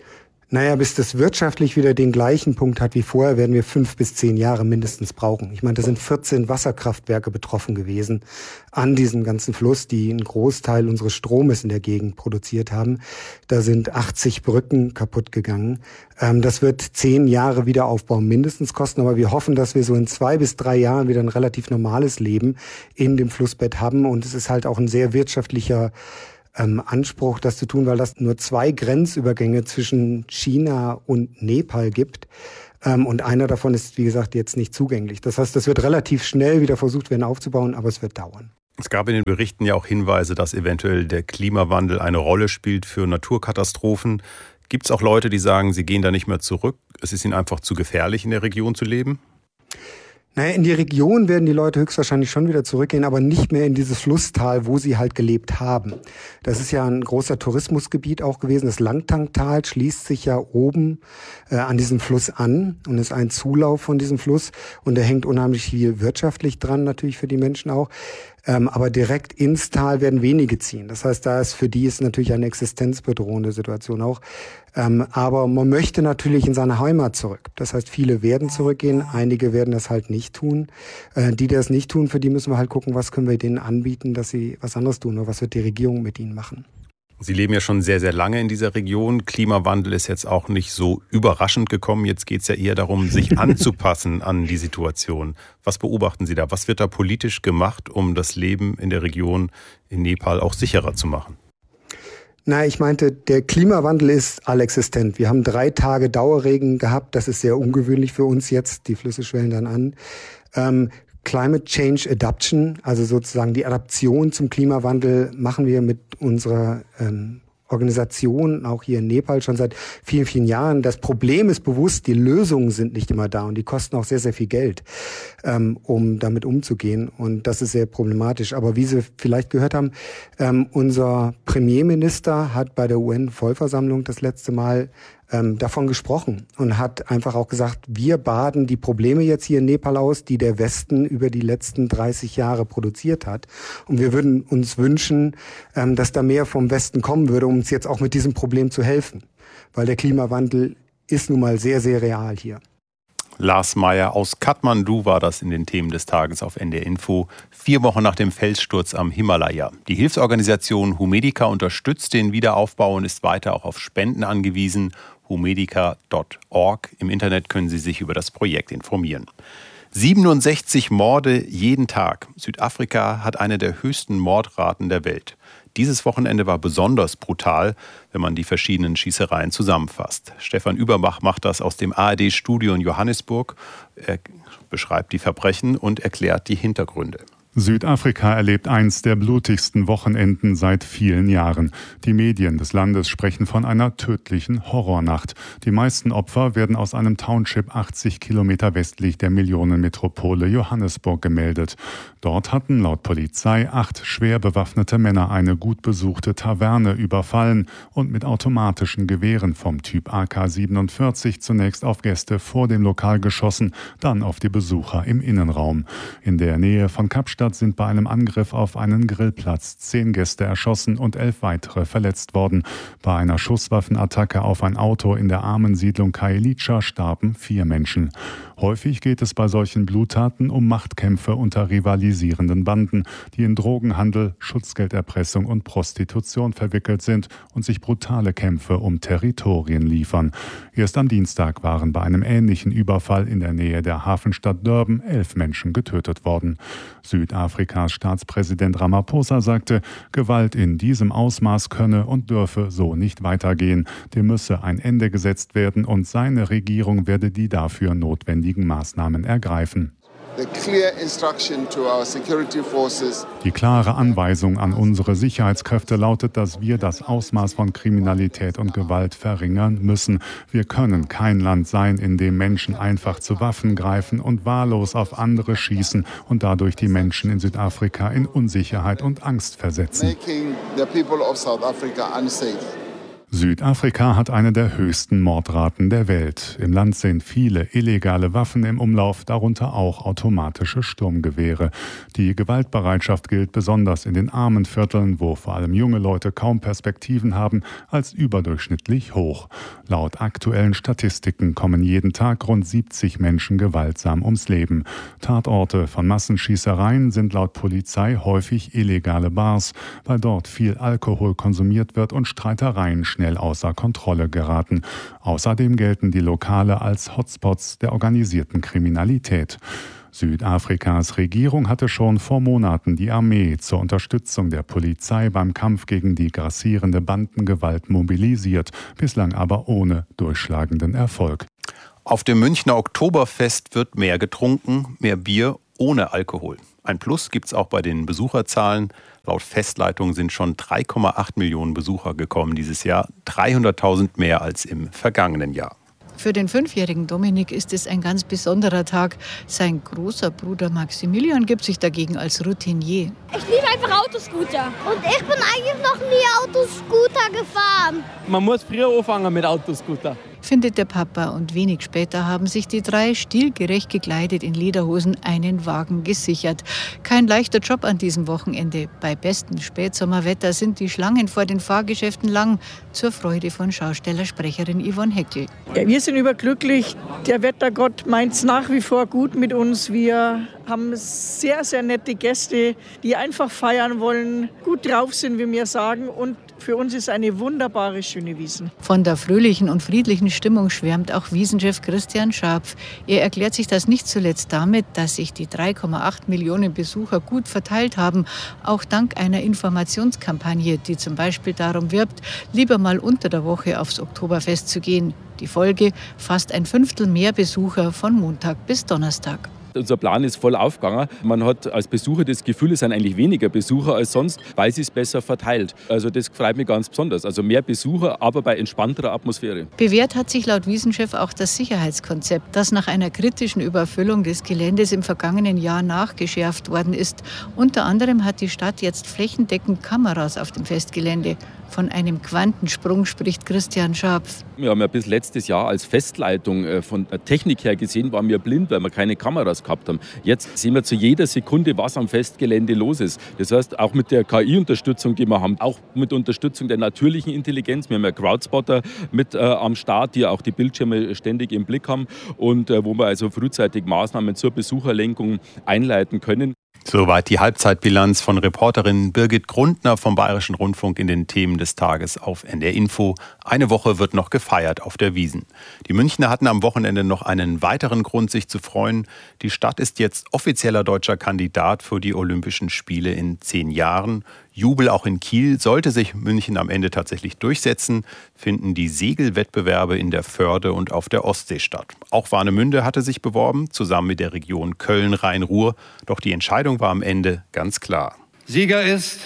Naja, bis das wirtschaftlich wieder den gleichen Punkt hat wie vorher, werden wir fünf bis zehn Jahre mindestens brauchen. Ich meine, da sind vierzehn Wasserkraftwerke betroffen gewesen an diesem ganzen Fluss, die einen Großteil unseres Stromes in der Gegend produziert haben. Da sind achtzig Brücken kaputt gegangen. Ähm, das wird zehn Jahre Wiederaufbau mindestens kosten, aber wir hoffen, dass wir so in zwei bis drei Jahren wieder ein relativ normales Leben in dem Flussbett haben. Und es ist halt auch ein sehr wirtschaftlicher Ähm, Anspruch, das zu tun, weil das nur zwei Grenzübergänge zwischen China und Nepal gibt. Ähm, und einer davon ist, wie gesagt, jetzt nicht zugänglich. Das heißt, das wird relativ schnell wieder versucht werden aufzubauen, aber es wird dauern. Es gab in den Berichten ja auch Hinweise, dass eventuell der Klimawandel eine Rolle spielt für Naturkatastrophen. Gibt es auch Leute, die sagen, sie gehen da nicht mehr zurück? Es ist ihnen einfach zu gefährlich, in der Region zu leben? Naja, in die Region werden die Leute höchstwahrscheinlich schon wieder zurückgehen, aber nicht mehr in dieses Flusstal, wo sie halt gelebt haben. Das ist ja ein großer Tourismusgebiet auch gewesen. Das Langtangtal schließt sich ja oben äh, an diesem Fluss an und ist ein Zulauf von diesem Fluss. Und da hängt unheimlich viel wirtschaftlich dran, natürlich für die Menschen auch. Ähm, aber direkt ins Tal werden wenige ziehen. Das heißt, da ist für die ist natürlich eine existenzbedrohende Situation auch. Ähm, aber man möchte natürlich in seine Heimat zurück. Das heißt, viele werden zurückgehen, einige werden das halt nicht tun. Äh, die, die das nicht tun, für die müssen wir halt gucken, was können wir denen anbieten, dass sie was anderes tun oder was wird die Regierung mit ihnen machen. Sie leben ja schon sehr, sehr lange in dieser Region. Klimawandel ist jetzt auch nicht so überraschend gekommen. Jetzt geht es ja eher darum, sich anzupassen an die Situation. Was beobachten Sie da? Was wird da politisch gemacht, um das Leben in der Region in Nepal auch sicherer zu machen? Na, ich meinte, der Klimawandel ist allexistent. Wir haben drei Tage Dauerregen gehabt. Das ist sehr ungewöhnlich für uns jetzt. Die Flüsse schwellen dann an. Ähm, Climate Change Adaption, also sozusagen die Adaption zum Klimawandel, machen wir mit unserer ähm, Organisation, auch hier in Nepal, schon seit vielen, vielen Jahren. Das Problem ist bewusst, die Lösungen sind nicht immer da und die kosten auch sehr, sehr viel Geld, ähm, um damit umzugehen. Und das ist sehr problematisch. Aber wie Sie vielleicht gehört haben, ähm, unser Premierminister hat bei der U N-Vollversammlung das letzte Mal ähm, davon gesprochen und hat einfach auch gesagt, wir baden die Probleme jetzt hier in Nepal aus, die der Westen über die letzten dreißig Jahre produziert hat. Und wir würden uns wünschen, ähm, dass da mehr vom Westen kommen würde, um uns jetzt auch mit diesem Problem zu helfen. Weil der Klimawandel ist nun mal sehr, sehr real hier. Lars Meyer aus Kathmandu war das in den Themen des Tages auf N D R Info. Vier Wochen nach dem Felssturz am Himalaya. Die Hilfsorganisation Humedica unterstützt den Wiederaufbau und ist weiter auch auf Spenden angewiesen. humedica punkt org. Im Internet können Sie sich über das Projekt informieren. siebenundsechzig Morde jeden Tag. Südafrika hat eine der höchsten Mordraten der Welt. Dieses Wochenende war besonders brutal, wenn man die verschiedenen Schießereien zusammenfasst. Stefan Überbach macht das aus dem A R D-Studio in Johannesburg. Er beschreibt die Verbrechen und erklärt die Hintergründe. Südafrika erlebt eins der blutigsten Wochenenden seit vielen Jahren. Die Medien des Landes sprechen von einer tödlichen Horrornacht. Die meisten Opfer werden aus einem Township achtzig Kilometer westlich der Millionenmetropole Johannesburg gemeldet. Dort hatten laut Polizei acht schwer bewaffnete Männer eine gut besuchte Taverne überfallen und mit automatischen Gewehren vom Typ A K siebenundvierzig zunächst auf Gäste vor dem Lokal geschossen, dann auf die Besucher im Innenraum. In der Nähe von Kapstadt sind bei einem Angriff auf einen Grillplatz zehn Gäste erschossen und elf weitere verletzt worden. Bei einer Schusswaffenattacke auf ein Auto in der armen Siedlung Kailicha starben vier Menschen. Häufig geht es bei solchen Bluttaten um Machtkämpfe unter rivalisierenden Banden, die in Drogenhandel, Schutzgelderpressung und Prostitution verwickelt sind und sich brutale Kämpfe um Territorien liefern. Erst am Dienstag waren bei einem ähnlichen Überfall in der Nähe der Hafenstadt Durban elf Menschen getötet worden. Südafrikas Staatspräsident Ramaphosa sagte, Gewalt in diesem Ausmaß könne und dürfe so nicht weitergehen. Dem müsse ein Ende gesetzt werden und seine Regierung werde die dafür notwendigen Maßnahmen ergreifen. Die klare Anweisung an unsere Sicherheitskräfte lautet, dass wir das Ausmaß von Kriminalität und Gewalt verringern müssen. Wir können kein Land sein, in dem Menschen einfach zu Waffen greifen und wahllos auf andere schießen und dadurch die Menschen in Südafrika in Unsicherheit und Angst versetzen. Südafrika hat eine der höchsten Mordraten der Welt. Im Land sind viele illegale Waffen im Umlauf, darunter auch automatische Sturmgewehre. Die Gewaltbereitschaft gilt besonders in den armen Vierteln, wo vor allem junge Leute kaum Perspektiven haben, als überdurchschnittlich hoch. Laut aktuellen Statistiken kommen jeden Tag rund siebzig Menschen gewaltsam ums Leben. Tatorte von Massenschießereien sind laut Polizei häufig illegale Bars, weil dort viel Alkohol konsumiert wird und Streitereien schnell außer Kontrolle geraten. Außerdem gelten die Lokale als Hotspots der organisierten Kriminalität. Südafrikas Regierung hatte schon vor Monaten die Armee zur Unterstützung der Polizei beim Kampf gegen die grassierende Bandengewalt mobilisiert, bislang aber ohne durchschlagenden Erfolg. Auf dem Münchner Oktoberfest wird mehr getrunken, mehr Bier ohne Alkohol. Ein Plus gibt es auch bei den Besucherzahlen. Laut Festleitung sind schon drei Komma acht Millionen Besucher gekommen dieses Jahr, dreihunderttausend mehr als im vergangenen Jahr. Für den fünfjährigen Dominik ist es ein ganz besonderer Tag. Sein großer Bruder Maximilian gibt sich dagegen als Routinier. Ich liebe einfach Autoscooter. Und ich bin eigentlich noch nie Autoscooter gefahren. Man muss früher anfangen mit Autoscooter. Findet der Papa, und wenig später haben sich die drei stilgerecht gekleidet in Lederhosen einen Wagen gesichert. Kein leichter Job an diesem Wochenende. Bei bestem Spätsommerwetter sind die Schlangen vor den Fahrgeschäften lang, zur Freude von Schaustellersprecherin Yvonne Heckel. Ja, wir sind überglücklich. Der Wettergott meint es nach wie vor gut mit uns. Wir haben sehr, sehr nette Gäste, die einfach feiern wollen, gut drauf sind, wie wir sagen. Und für uns ist eine wunderbare, schöne Wiesn. Von der fröhlichen und friedlichen Stimmung schwärmt auch Wiesenchef Christian Scharpf. Er erklärt sich das nicht zuletzt damit, dass sich die drei Komma acht Millionen Besucher gut verteilt haben, auch dank einer Informationskampagne, die zum Beispiel darum wirbt, lieber mal unter der Woche aufs Oktoberfest zu gehen. Die Folge: fast ein Fünftel mehr Besucher von Montag bis Donnerstag. Unser Plan ist voll aufgegangen. Man hat als Besucher das Gefühl, es sind eigentlich weniger Besucher als sonst, weil sie es besser verteilt. Also das freut mich ganz besonders. Also mehr Besucher, aber bei entspannterer Atmosphäre. Bewährt hat sich laut Wiesenchef auch das Sicherheitskonzept, das nach einer kritischen Überfüllung des Geländes im vergangenen Jahr nachgeschärft worden ist. Unter anderem hat die Stadt jetzt flächendeckend Kameras auf dem Festgelände. Von einem Quantensprung spricht Christian Scharpf. Wir haben ja bis letztes Jahr als Festleitung von der Technik her gesehen, waren wir blind, weil wir keine Kameras gehabt haben. Jetzt sehen wir zu jeder Sekunde, was am Festgelände los ist. Das heißt, auch mit der K I-Unterstützung, die wir haben, auch mit Unterstützung der natürlichen Intelligenz. Wir haben ja Crowdspotter mit äh, am Start, die auch die Bildschirme ständig im Blick haben und äh, wo wir also frühzeitig Maßnahmen zur Besucherlenkung einleiten können. Soweit die Halbzeitbilanz von Reporterin Birgit Grundner vom Bayerischen Rundfunk in den Themen des Tages auf N D R Info. Eine Woche wird noch gefeiert auf der Wiesn. Die Münchner hatten am Wochenende noch einen weiteren Grund, sich zu freuen. Die Stadt ist jetzt offizieller deutscher Kandidat für die Olympischen Spiele in zehn Jahren. Jubel auch in Kiel. Sollte sich München am Ende tatsächlich durchsetzen, finden die Segelwettbewerbe in der Förde und auf der Ostsee statt. Auch Warnemünde hatte sich beworben, zusammen mit der Region Köln-Rhein-Ruhr. Doch die Entscheidung war am Ende ganz klar. Sieger ist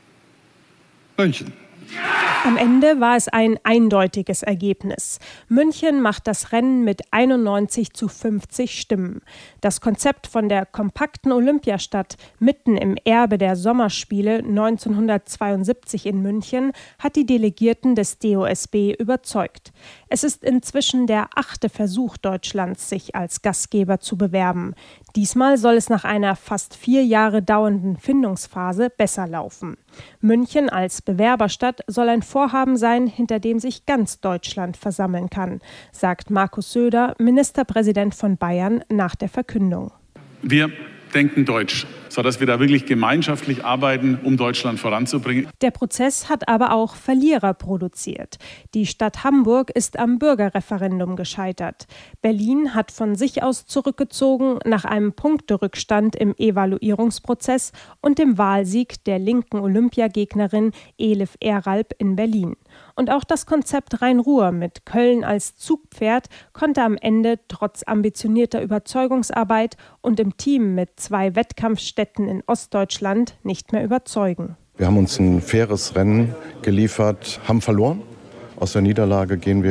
München. Am Ende war es ein eindeutiges Ergebnis. München macht das Rennen mit einundneunzig zu fünfzig Stimmen. Das Konzept von der kompakten Olympiastadt mitten im Erbe der Sommerspiele neunzehnhundertzweiundsiebzig in München hat die Delegierten des D O S B überzeugt. Es ist inzwischen der achte Versuch Deutschlands, sich als Gastgeber zu bewerben. Diesmal soll es nach einer fast vier Jahre dauernden Findungsphase besser laufen. München als Bewerberstadt soll ein Vorhaben sein, hinter dem sich ganz Deutschland versammeln kann, sagt Markus Söder, Ministerpräsident von Bayern, nach der Verkündung. Wir denken deutsch, sodass wir da wirklich gemeinschaftlich arbeiten, um Deutschland voranzubringen. Der Prozess hat aber auch Verlierer produziert. Die Stadt Hamburg ist am Bürgerreferendum gescheitert. Berlin hat von sich aus zurückgezogen nach einem Punkterückstand im Evaluierungsprozess und dem Wahlsieg der linken Olympiagegnerin Elif Eralp in Berlin. Und auch das Konzept Rhein-Ruhr mit Köln als Zugpferd konnte am Ende trotz ambitionierter Überzeugungsarbeit und im Team mit zwei Wettkampfstätten in Ostdeutschland nicht mehr überzeugen. Wir haben uns ein faires Rennen geliefert, haben verloren. Aus der Niederlage gehen wir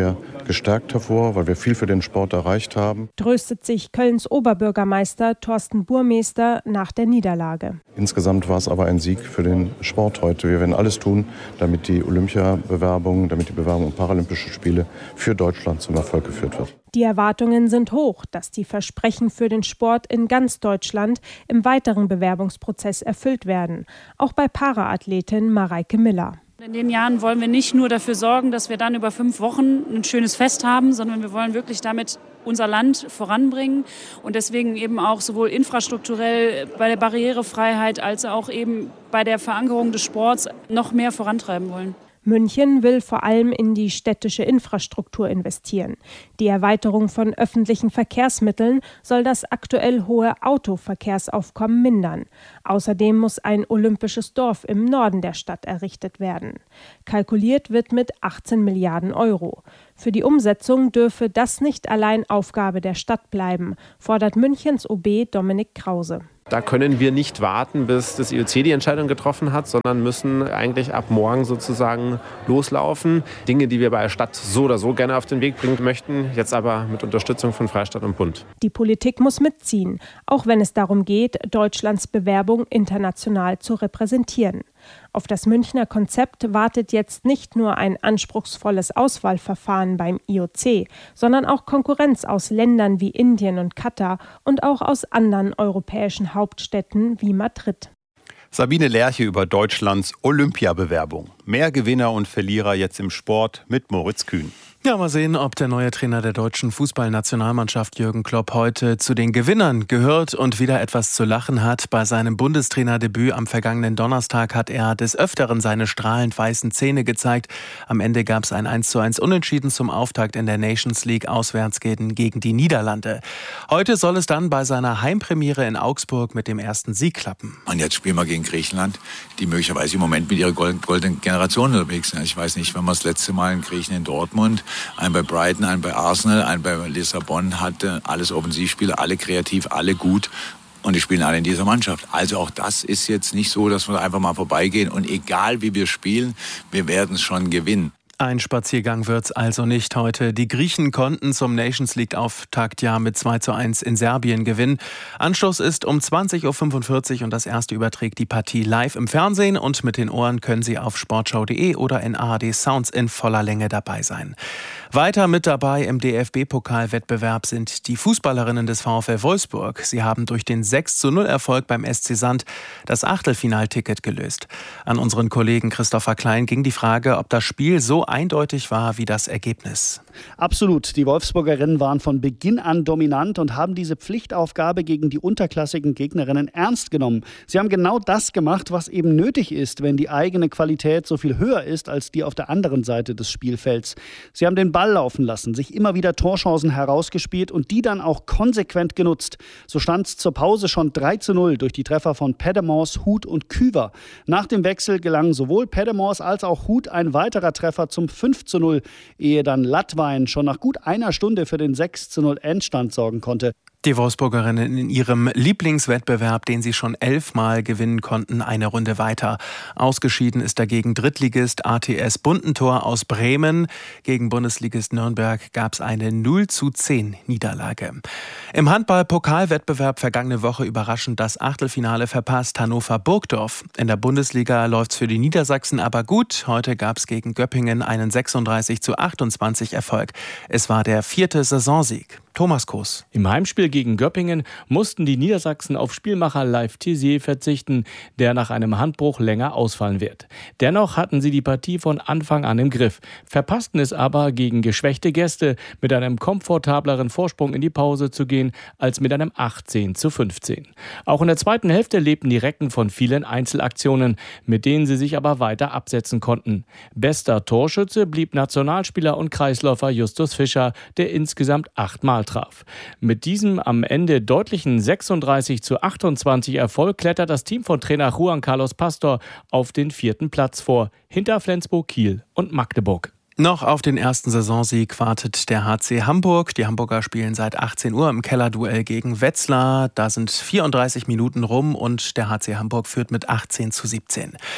gestärkt hervor, weil wir viel für den Sport erreicht haben. Tröstet sich Kölns Oberbürgermeister Thorsten Burmester nach der Niederlage. Insgesamt war es aber ein Sieg für den Sport heute. Wir werden alles tun, damit die Olympiabewerbung, damit die Bewerbung um Paralympische Spiele für Deutschland zum Erfolg geführt wird. Die Erwartungen sind hoch, dass die Versprechen für den Sport in ganz Deutschland im weiteren Bewerbungsprozess erfüllt werden. Auch bei Paraathletin Mareike Miller. In den Jahren wollen wir nicht nur dafür sorgen, dass wir dann über fünf Wochen ein schönes Fest haben, sondern wir wollen wirklich damit unser Land voranbringen und deswegen eben auch sowohl infrastrukturell bei der Barrierefreiheit als auch eben bei der Verankerung des Sports noch mehr vorantreiben wollen. München will vor allem in die städtische Infrastruktur investieren. Die Erweiterung von öffentlichen Verkehrsmitteln soll das aktuell hohe Autoverkehrsaufkommen mindern. Außerdem muss ein olympisches Dorf im Norden der Stadt errichtet werden. Kalkuliert wird mit achtzehn Milliarden Euro. Für die Umsetzung dürfe das nicht allein Aufgabe der Stadt bleiben, fordert Münchens O B Dominik Krause. Da können wir nicht warten, bis das I O C die Entscheidung getroffen hat, sondern müssen eigentlich ab morgen sozusagen loslaufen. Dinge, die wir bei der Stadt so oder so gerne auf den Weg bringen möchten, jetzt aber mit Unterstützung von Freistaat und Bund. Die Politik muss mitziehen, auch wenn es darum geht, Deutschlands Bewerbung international zu repräsentieren. Auf das Münchner Konzept wartet jetzt nicht nur ein anspruchsvolles Auswahlverfahren beim I O C, sondern auch Konkurrenz aus Ländern wie Indien und Katar und auch aus anderen europäischen Hauptstädten wie Madrid. Sabine Lerche über Deutschlands Olympiabewerbung. Mehr Gewinner und Verlierer jetzt im Sport mit Moritz Kühn. Ja, mal sehen, ob der neue Trainer der deutschen Fußballnationalmannschaft Jürgen Klopp heute zu den Gewinnern gehört und wieder etwas zu lachen hat. Bei seinem Bundestrainerdebüt am vergangenen Donnerstag hat er des Öfteren seine strahlend weißen Zähne gezeigt. Am Ende gab es ein eins zu eins Unentschieden zum Auftakt in der Nations League auswärts gegen die Niederlande. Heute soll es dann bei seiner Heimpremiere in Augsburg mit dem ersten Sieg klappen. Und jetzt spielen wir gegen Griechenland, die möglicherweise im Moment mit ihrer goldenen Generation unterwegs sind. Ich weiß nicht, wann wir das letzte Mal in Griechen in Dortmund, ein bei Brighton, ein bei Arsenal, ein bei Lissabon hatte, alles Offensivspieler, alle kreativ, alle gut. Und die spielen alle in dieser Mannschaft. Also auch das ist jetzt nicht so, dass wir einfach mal vorbeigehen. Und egal wie wir spielen, wir werden es schon gewinnen. Ein Spaziergang wird's also nicht heute. Die Griechen konnten zum Nations League-Auftakt ja mit zwei zu eins in Serbien gewinnen. Anschluss ist um zwanzig Uhr fünfundvierzig und das erste überträgt die Partie live im Fernsehen. Und mit den Ohren können Sie auf sportschau punkt de oder in A R D Sounds in voller Länge dabei sein. Weiter mit dabei im D F B-Pokalwettbewerb sind die Fußballerinnen des VfL Wolfsburg. Sie haben durch den sechs zu null Erfolg beim S C Sand das Achtelfinalticket gelöst. An unseren Kollegen Christopher Klein ging die Frage, ob das Spiel so eindeutig war wie das Ergebnis. Absolut. Die Wolfsburgerinnen waren von Beginn an dominant und haben diese Pflichtaufgabe gegen die unterklassigen Gegnerinnen ernst genommen. Sie haben genau das gemacht, was eben nötig ist, wenn die eigene Qualität so viel höher ist als die auf der anderen Seite des Spielfelds. Sie haben den Ball laufen lassen, sich immer wieder Torchancen herausgespielt und die dann auch konsequent genutzt. So stand es zur Pause schon drei zu null durch die Treffer von Pedemors, Huth und Küver. Nach dem Wechsel gelang sowohl Pedemors als auch Huth ein weiterer Treffer zum fünf zu null, ehe dann Latwein schon nach gut einer Stunde für den sechs zu null Endstand sorgen konnte. Die Wolfsburgerinnen in ihrem Lieblingswettbewerb, den sie schon elfmal gewinnen konnten, eine Runde weiter. Ausgeschieden ist dagegen Drittligist A T S Buntentor aus Bremen. Gegen Bundesligist Nürnberg gab es eine null zu zehn Niederlage. Im Handball-Pokalwettbewerb vergangene Woche überraschend das Achtelfinale verpasst Hannover-Burgdorf. In der Bundesliga läuft's für die Niedersachsen aber gut. Heute gab es gegen Göppingen einen sechsunddreißig zu achtundzwanzig Erfolg. Es war der vierte Saisonsieg. Thomas Koos. Im Heimspiel gegen Göppingen mussten die Niedersachsen auf Spielmacher Leif Tissier verzichten, der nach einem Handbruch länger ausfallen wird. Dennoch hatten sie die Partie von Anfang an im Griff, verpassten es aber gegen geschwächte Gäste mit einem komfortableren Vorsprung in die Pause zu gehen als mit einem achtzehn zu fünfzehn. Auch in der zweiten Hälfte lebten die Recken von vielen Einzelaktionen, mit denen sie sich aber weiter absetzen konnten. Bester Torschütze blieb Nationalspieler und Kreisläufer Justus Fischer, der insgesamt achtmal traf. Mit diesem am Ende deutlichen sechsunddreißig zu achtundzwanzig Erfolg klettert das Team von Trainer Juan Carlos Pastor auf den vierten Platz vor, hinter Flensburg, Kiel und Magdeburg. Noch auf den ersten Saisonsieg wartet der H C Hamburg. Die Hamburger spielen seit achtzehn Uhr im Kellerduell gegen Wetzlar. Da sind vierunddreißig Minuten rum und der H C Hamburg führt mit achtzehn zu siebzehn.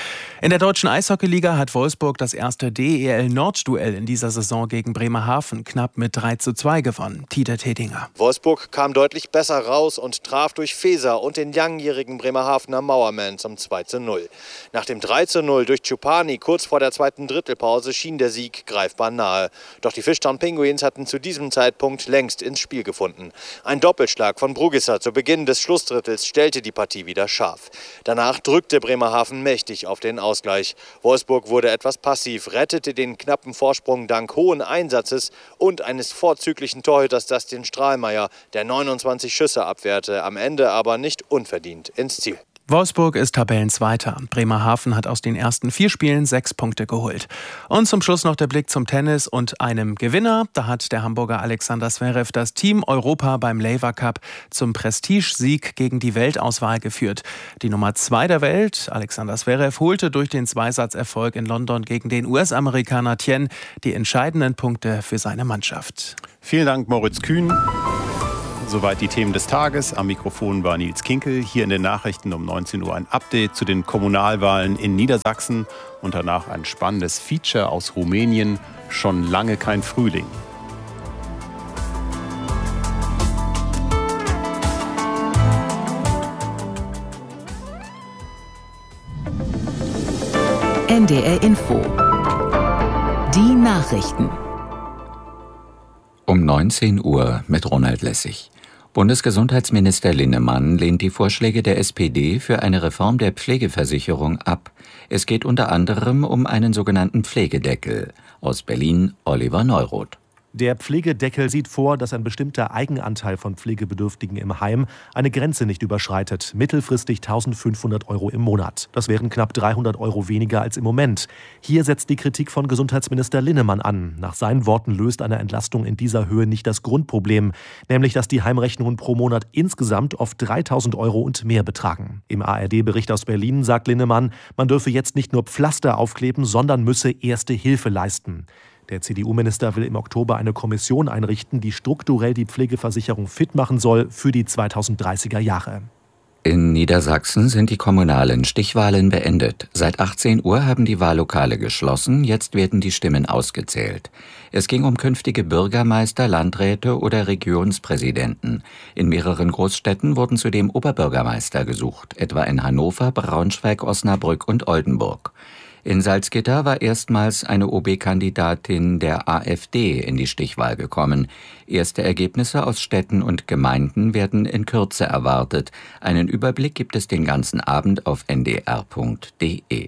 In der deutschen Eishockeyliga hat Wolfsburg das erste D E L-Nord-Duell in dieser Saison gegen Bremerhaven knapp mit drei zu zwei gewonnen. Dieter Tedinger. Wolfsburg kam deutlich besser raus und traf durch Feser und den langjährigen Bremerhavener Mauerman zum zwei zu null. Nach dem drei zu null durch Ciupani kurz vor der zweiten Drittelpause schien der Sieg greifbar nahe. Doch die Fishtown Penguins hatten zu diesem Zeitpunkt längst ins Spiel gefunden. Ein Doppelschlag von Brugisser zu Beginn des Schlussdrittels stellte die Partie wieder scharf. Danach drückte Bremerhaven mächtig auf den Ausgleich. Wolfsburg wurde etwas passiv, rettete den knappen Vorsprung dank hohen Einsatzes und eines vorzüglichen Torhüters Dustin Strahlmeier, der neunundzwanzig Schüsse abwehrte, am Ende aber nicht unverdient ins Ziel. Wolfsburg ist Tabellenzweiter. Bremerhaven hat aus den ersten vier Spielen sechs Punkte geholt. Und zum Schluss noch der Blick zum Tennis und einem Gewinner. Da hat der Hamburger Alexander Zverev das Team Europa beim Laver Cup zum Prestigesieg gegen die Weltauswahl geführt. Die Nummer zwei der Welt, Alexander Zverev, holte durch den Zweisatzerfolg in London gegen den U S-Amerikaner Tien die entscheidenden Punkte für seine Mannschaft. Vielen Dank, Moritz Kühn. Soweit die Themen des Tages. Am Mikrofon war Nils Kinkel. Hier in den Nachrichten um neunzehn Uhr ein Update zu den Kommunalwahlen in Niedersachsen und danach ein spannendes Feature aus Rumänien. Schon lange kein Frühling. N D R Info. Die Nachrichten. Um neunzehn Uhr mit Ronald Lessig. Bundesgesundheitsminister Linnemann lehnt die Vorschläge der S P D für eine Reform der Pflegeversicherung ab. Es geht unter anderem um einen sogenannten Pflegedeckel. Aus Berlin Oliver Neuroth. Der Pflegedeckel sieht vor, dass ein bestimmter Eigenanteil von Pflegebedürftigen im Heim eine Grenze nicht überschreitet, mittelfristig eintausendfünfhundert Euro im Monat. Das wären knapp dreihundert Euro weniger als im Moment. Hier setzt die Kritik von Gesundheitsminister Linnemann an. Nach seinen Worten löst eine Entlastung in dieser Höhe nicht das Grundproblem, nämlich dass die Heimrechnungen pro Monat insgesamt oft dreitausend Euro und mehr betragen. Im A R D-Bericht aus Berlin sagt Linnemann, man dürfe jetzt nicht nur Pflaster aufkleben, sondern müsse erste Hilfe leisten. Der C D U-Minister will im Oktober eine Kommission einrichten, die strukturell die Pflegeversicherung fit machen soll für die zweitausenddreißiger Jahre. In Niedersachsen sind die kommunalen Stichwahlen beendet. Seit achtzehn Uhr haben die Wahllokale geschlossen, jetzt werden die Stimmen ausgezählt. Es ging um künftige Bürgermeister, Landräte oder Regionspräsidenten. In mehreren Großstädten wurden zudem Oberbürgermeister gesucht, etwa in Hannover, Braunschweig, Osnabrück und Oldenburg. In Salzgitter war erstmals eine O B-Kandidatin der AfD in die Stichwahl gekommen. Erste Ergebnisse aus Städten und Gemeinden werden in Kürze erwartet. Einen Überblick gibt es den ganzen Abend auf n d r punkt d e.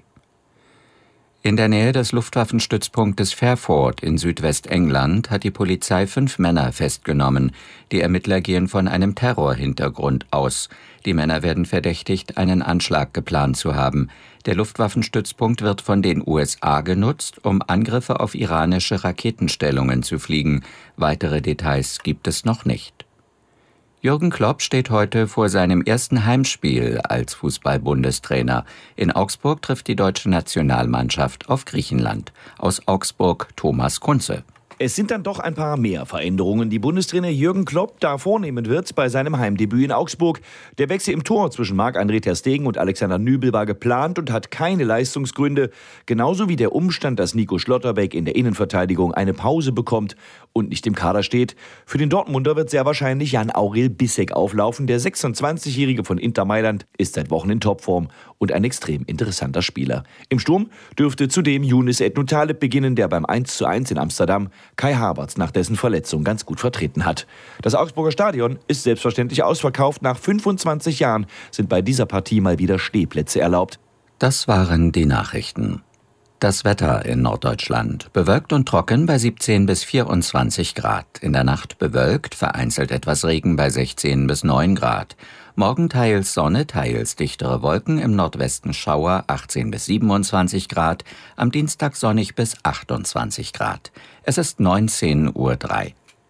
In der Nähe des Luftwaffenstützpunktes Fairford in Südwestengland hat die Polizei fünf Männer festgenommen. Die Ermittler gehen von einem Terrorhintergrund aus. Die Männer werden verdächtigt, einen Anschlag geplant zu haben. Der Luftwaffenstützpunkt wird von den U S A genutzt, um Angriffe auf iranische Raketenstellungen zu fliegen. Weitere Details gibt es noch nicht. Jürgen Klopp steht heute vor seinem ersten Heimspiel als Fußball-Bundestrainer. In Augsburg trifft die deutsche Nationalmannschaft auf Griechenland. Aus Augsburg Thomas Kunze. Es sind dann doch ein paar mehr Veränderungen, die Bundestrainer Jürgen Klopp da vornehmen wird bei seinem Heimdebüt in Augsburg. Der Wechsel im Tor zwischen Marc-André ter Stegen und Alexander Nübel war geplant und hat keine Leistungsgründe. Genauso wie der Umstand, dass Nico Schlotterbeck in der Innenverteidigung eine Pause bekommt und nicht im Kader steht. Für den Dortmunder wird sehr wahrscheinlich Jan-Aurel Bissek auflaufen. Der sechsundzwanzigjährige von Inter Mailand ist seit Wochen in Topform und ein extrem interessanter Spieler. Im Sturm dürfte zudem Younes Ednutaleb beginnen, der beim eins zu eins in Amsterdam Kai Havertz nach dessen Verletzung ganz gut vertreten hat. Das Augsburger Stadion ist selbstverständlich ausverkauft. Nach fünfundzwanzig Jahren sind bei dieser Partie mal wieder Stehplätze erlaubt. Das waren die Nachrichten. Das Wetter in Norddeutschland. Bewölkt und trocken bei siebzehn bis vierundzwanzig Grad. In der Nacht bewölkt, vereinzelt etwas Regen bei sechzehn bis neun Grad. Morgen teils Sonne, teils dichtere Wolken, im Nordwesten Schauer achtzehn bis siebenundzwanzig Grad. Am Dienstag sonnig bis achtundzwanzig Grad. Es ist neunzehn Uhr drei.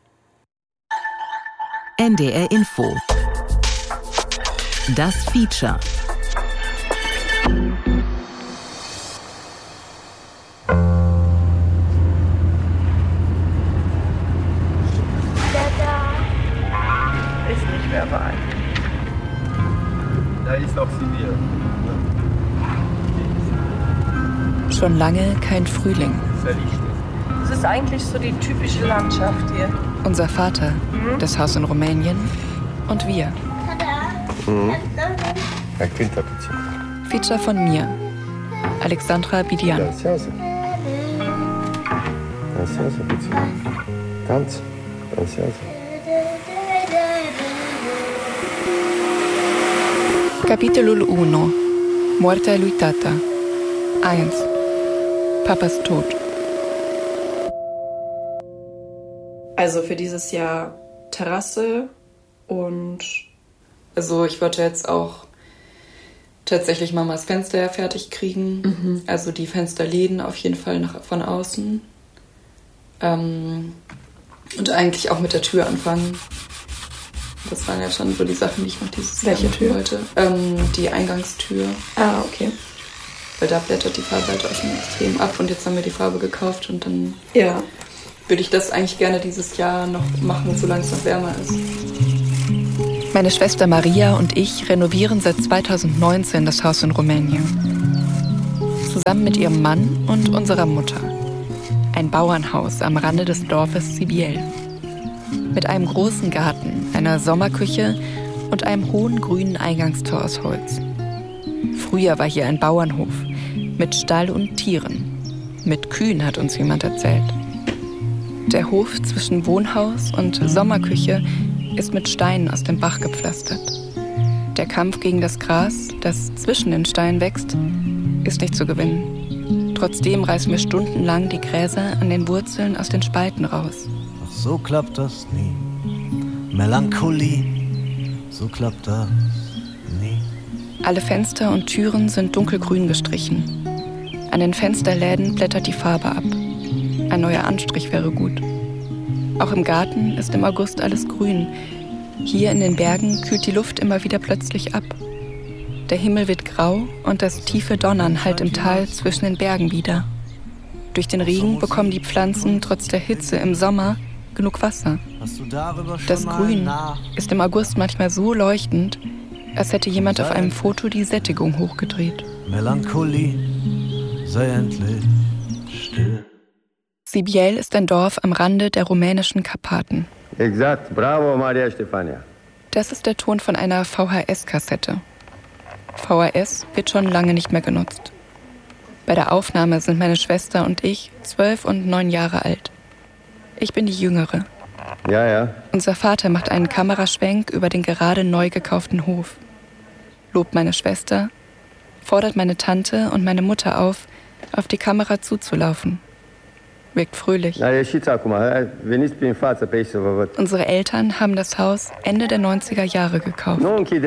N D R Info. Das Feature. Ist nicht mehr weit. Da ist auch sie wieder. Schon lange kein Frühling. Es ist eigentlich so die typische Landschaft hier. Unser Vater, mhm. das Haus in Rumänien und wir. Mhm. Feature von mir, Alexandra Bidian. Capitolul uno. Moartea lui Tata. eins. Papas Tod. Also für dieses Jahr Terrasse und also ich wollte jetzt auch tatsächlich Mamas Fenster fertig kriegen. Mhm. Also die Fensterläden auf jeden Fall nach, von außen. Ähm, und eigentlich auch mit der Tür anfangen. Das waren ja schon so die Sachen, die ich noch dieses Jahr machen wollte. Ähm, die Eingangstür. Ah, okay. Weil da blättert die Farbe halt auch schon extrem ab und jetzt haben wir die Farbe gekauft und dann ja. würde ich das eigentlich gerne dieses Jahr noch machen, solange es noch wärmer ist. Meine Schwester Maria und ich renovieren seit zweitausendneunzehn das Haus in Rumänien. Zusammen mit ihrem Mann und unserer Mutter. Ein Bauernhaus am Rande des Dorfes Sibiel. Mit einem großen Garten, einer Sommerküche und einem hohen grünen Eingangstor aus Holz. Früher war hier ein Bauernhof mit Stall und Tieren. Mit Kühen, hat uns jemand erzählt. Der Hof zwischen Wohnhaus und Sommerküche ist mit Steinen aus dem Bach gepflastert. Der Kampf gegen das Gras, das zwischen den Steinen wächst, ist nicht zu gewinnen. Trotzdem reißen wir stundenlang die Gräser an den Wurzeln aus den Spalten raus. Doch so klappt das nie. Melancholie, so klappt das nie. Alle Fenster und Türen sind dunkelgrün gestrichen. An den Fensterläden blättert die Farbe ab. Ein neuer Anstrich wäre gut. Auch im Garten ist im August alles grün. Hier in den Bergen kühlt die Luft immer wieder plötzlich ab. Der Himmel wird grau und das tiefe Donnern hallt im Tal zwischen den Bergen wieder. Durch den Regen bekommen die Pflanzen trotz der Hitze im Sommer genug Wasser. Das Grün ist im August manchmal so leuchtend, als hätte jemand auf einem Foto die Sättigung hochgedreht. Melancholie, sei endlich still. Sibiel ist ein Dorf am Rande der rumänischen Karpaten. Exakt, bravo Maria Stefania. Das ist der Ton von einer V H S-Kassette. V H S wird schon lange nicht mehr genutzt. Bei der Aufnahme sind meine Schwester und ich zwölf und neun Jahre alt. Ich bin die Jüngere. Ja, ja. Unser Vater macht einen Kameraschwenk über den gerade neu gekauften Hof. Lobt meine Schwester, fordert meine Tante und meine Mutter auf, auf die Kamera zuzulaufen. Wirkt fröhlich. Unsere Eltern haben das Haus Ende der neunziger Jahre gekauft.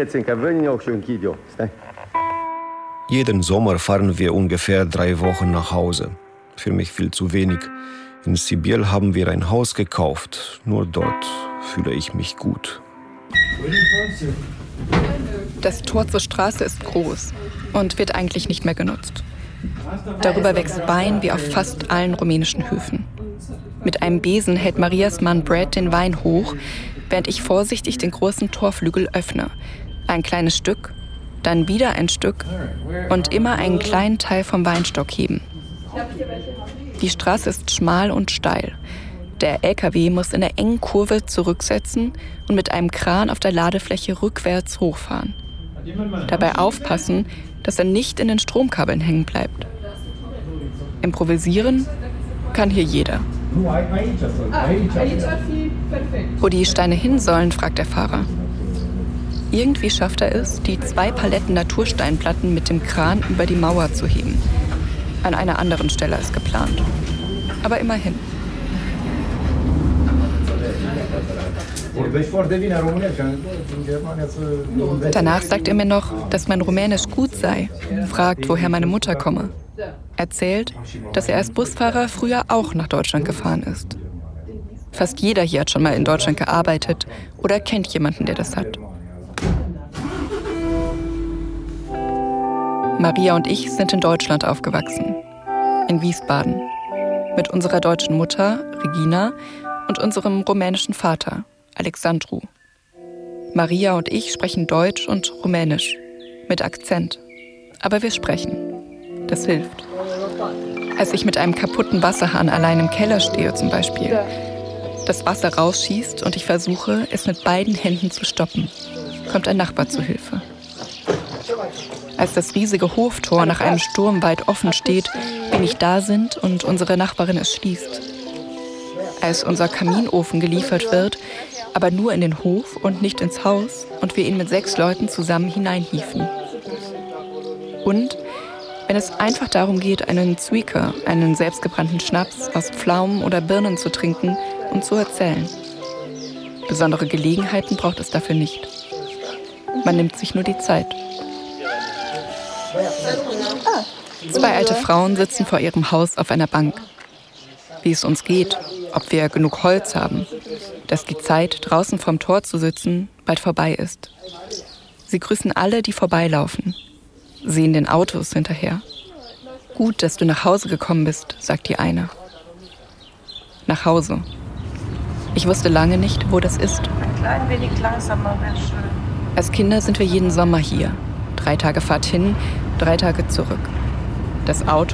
Jeden Sommer fahren wir ungefähr drei Wochen nach Hause. Für mich viel zu wenig. In Sibiel haben wir ein Haus gekauft. Nur dort fühle ich mich gut. Das Tor zur Straße ist groß und wird eigentlich nicht mehr genutzt. Darüber wächst Wein wie auf fast allen rumänischen Höfen. Mit einem Besen hält Marias Mann Brad den Wein hoch, während ich vorsichtig den großen Torflügel öffne. Ein kleines Stück, dann wieder ein Stück und immer einen kleinen Teil vom Weinstock heben. Die Straße ist schmal und steil. Der L K W muss in der engen Kurve zurücksetzen und mit einem Kran auf der Ladefläche rückwärts hochfahren. Dabei aufpassen, dass er nicht in den Stromkabeln hängen bleibt. Improvisieren kann hier jeder. Wo die Steine hin sollen, fragt der Fahrer. Irgendwie schafft er es, die zwei Paletten Natursteinplatten mit dem Kran über die Mauer zu heben. An einer anderen Stelle als geplant. Aber immerhin. Danach sagt er mir noch, dass mein Rumänisch gut sei, fragt, woher meine Mutter komme. Erzählt, dass er als Busfahrer früher auch nach Deutschland gefahren ist. Fast jeder hier hat schon mal in Deutschland gearbeitet oder kennt jemanden, der das hat. Maria und ich sind in Deutschland aufgewachsen, in Wiesbaden, mit unserer deutschen Mutter, Regina, und unserem rumänischen Vater, Alexandru. Maria und ich sprechen Deutsch und Rumänisch, mit Akzent, aber wir sprechen. Das hilft. Als ich mit einem kaputten Wasserhahn allein im Keller stehe zum Beispiel, das Wasser rausschießt und ich versuche, es mit beiden Händen zu stoppen, kommt ein Nachbar zu Hilfe. Als das riesige Hoftor nach einem Sturm weit offen steht, wir nicht da sind und unsere Nachbarin es schließt. Als unser Kaminofen geliefert wird, aber nur in den Hof und nicht ins Haus und wir ihn mit sechs Leuten zusammen hineinhieven. Und wenn es einfach darum geht, einen Zwieker, einen selbstgebrannten Schnaps aus Pflaumen oder Birnen zu trinken und zu erzählen. Besondere Gelegenheiten braucht es dafür nicht. Man nimmt sich nur die Zeit. Zwei alte Frauen sitzen vor ihrem Haus auf einer Bank. Wie es uns geht, ob wir genug Holz haben, dass die Zeit, draußen vorm Tor zu sitzen, bald vorbei ist. Sie grüßen alle, die vorbeilaufen, sehen den Autos hinterher. Gut, dass du nach Hause gekommen bist, sagt die eine. Nach Hause. Ich wusste lange nicht, wo das ist. Ein klein wenig langsamer wäre schön. Als Kinder sind wir jeden Sommer hier. Drei Tage Fahrt hin, drei Tage zurück. Das Auto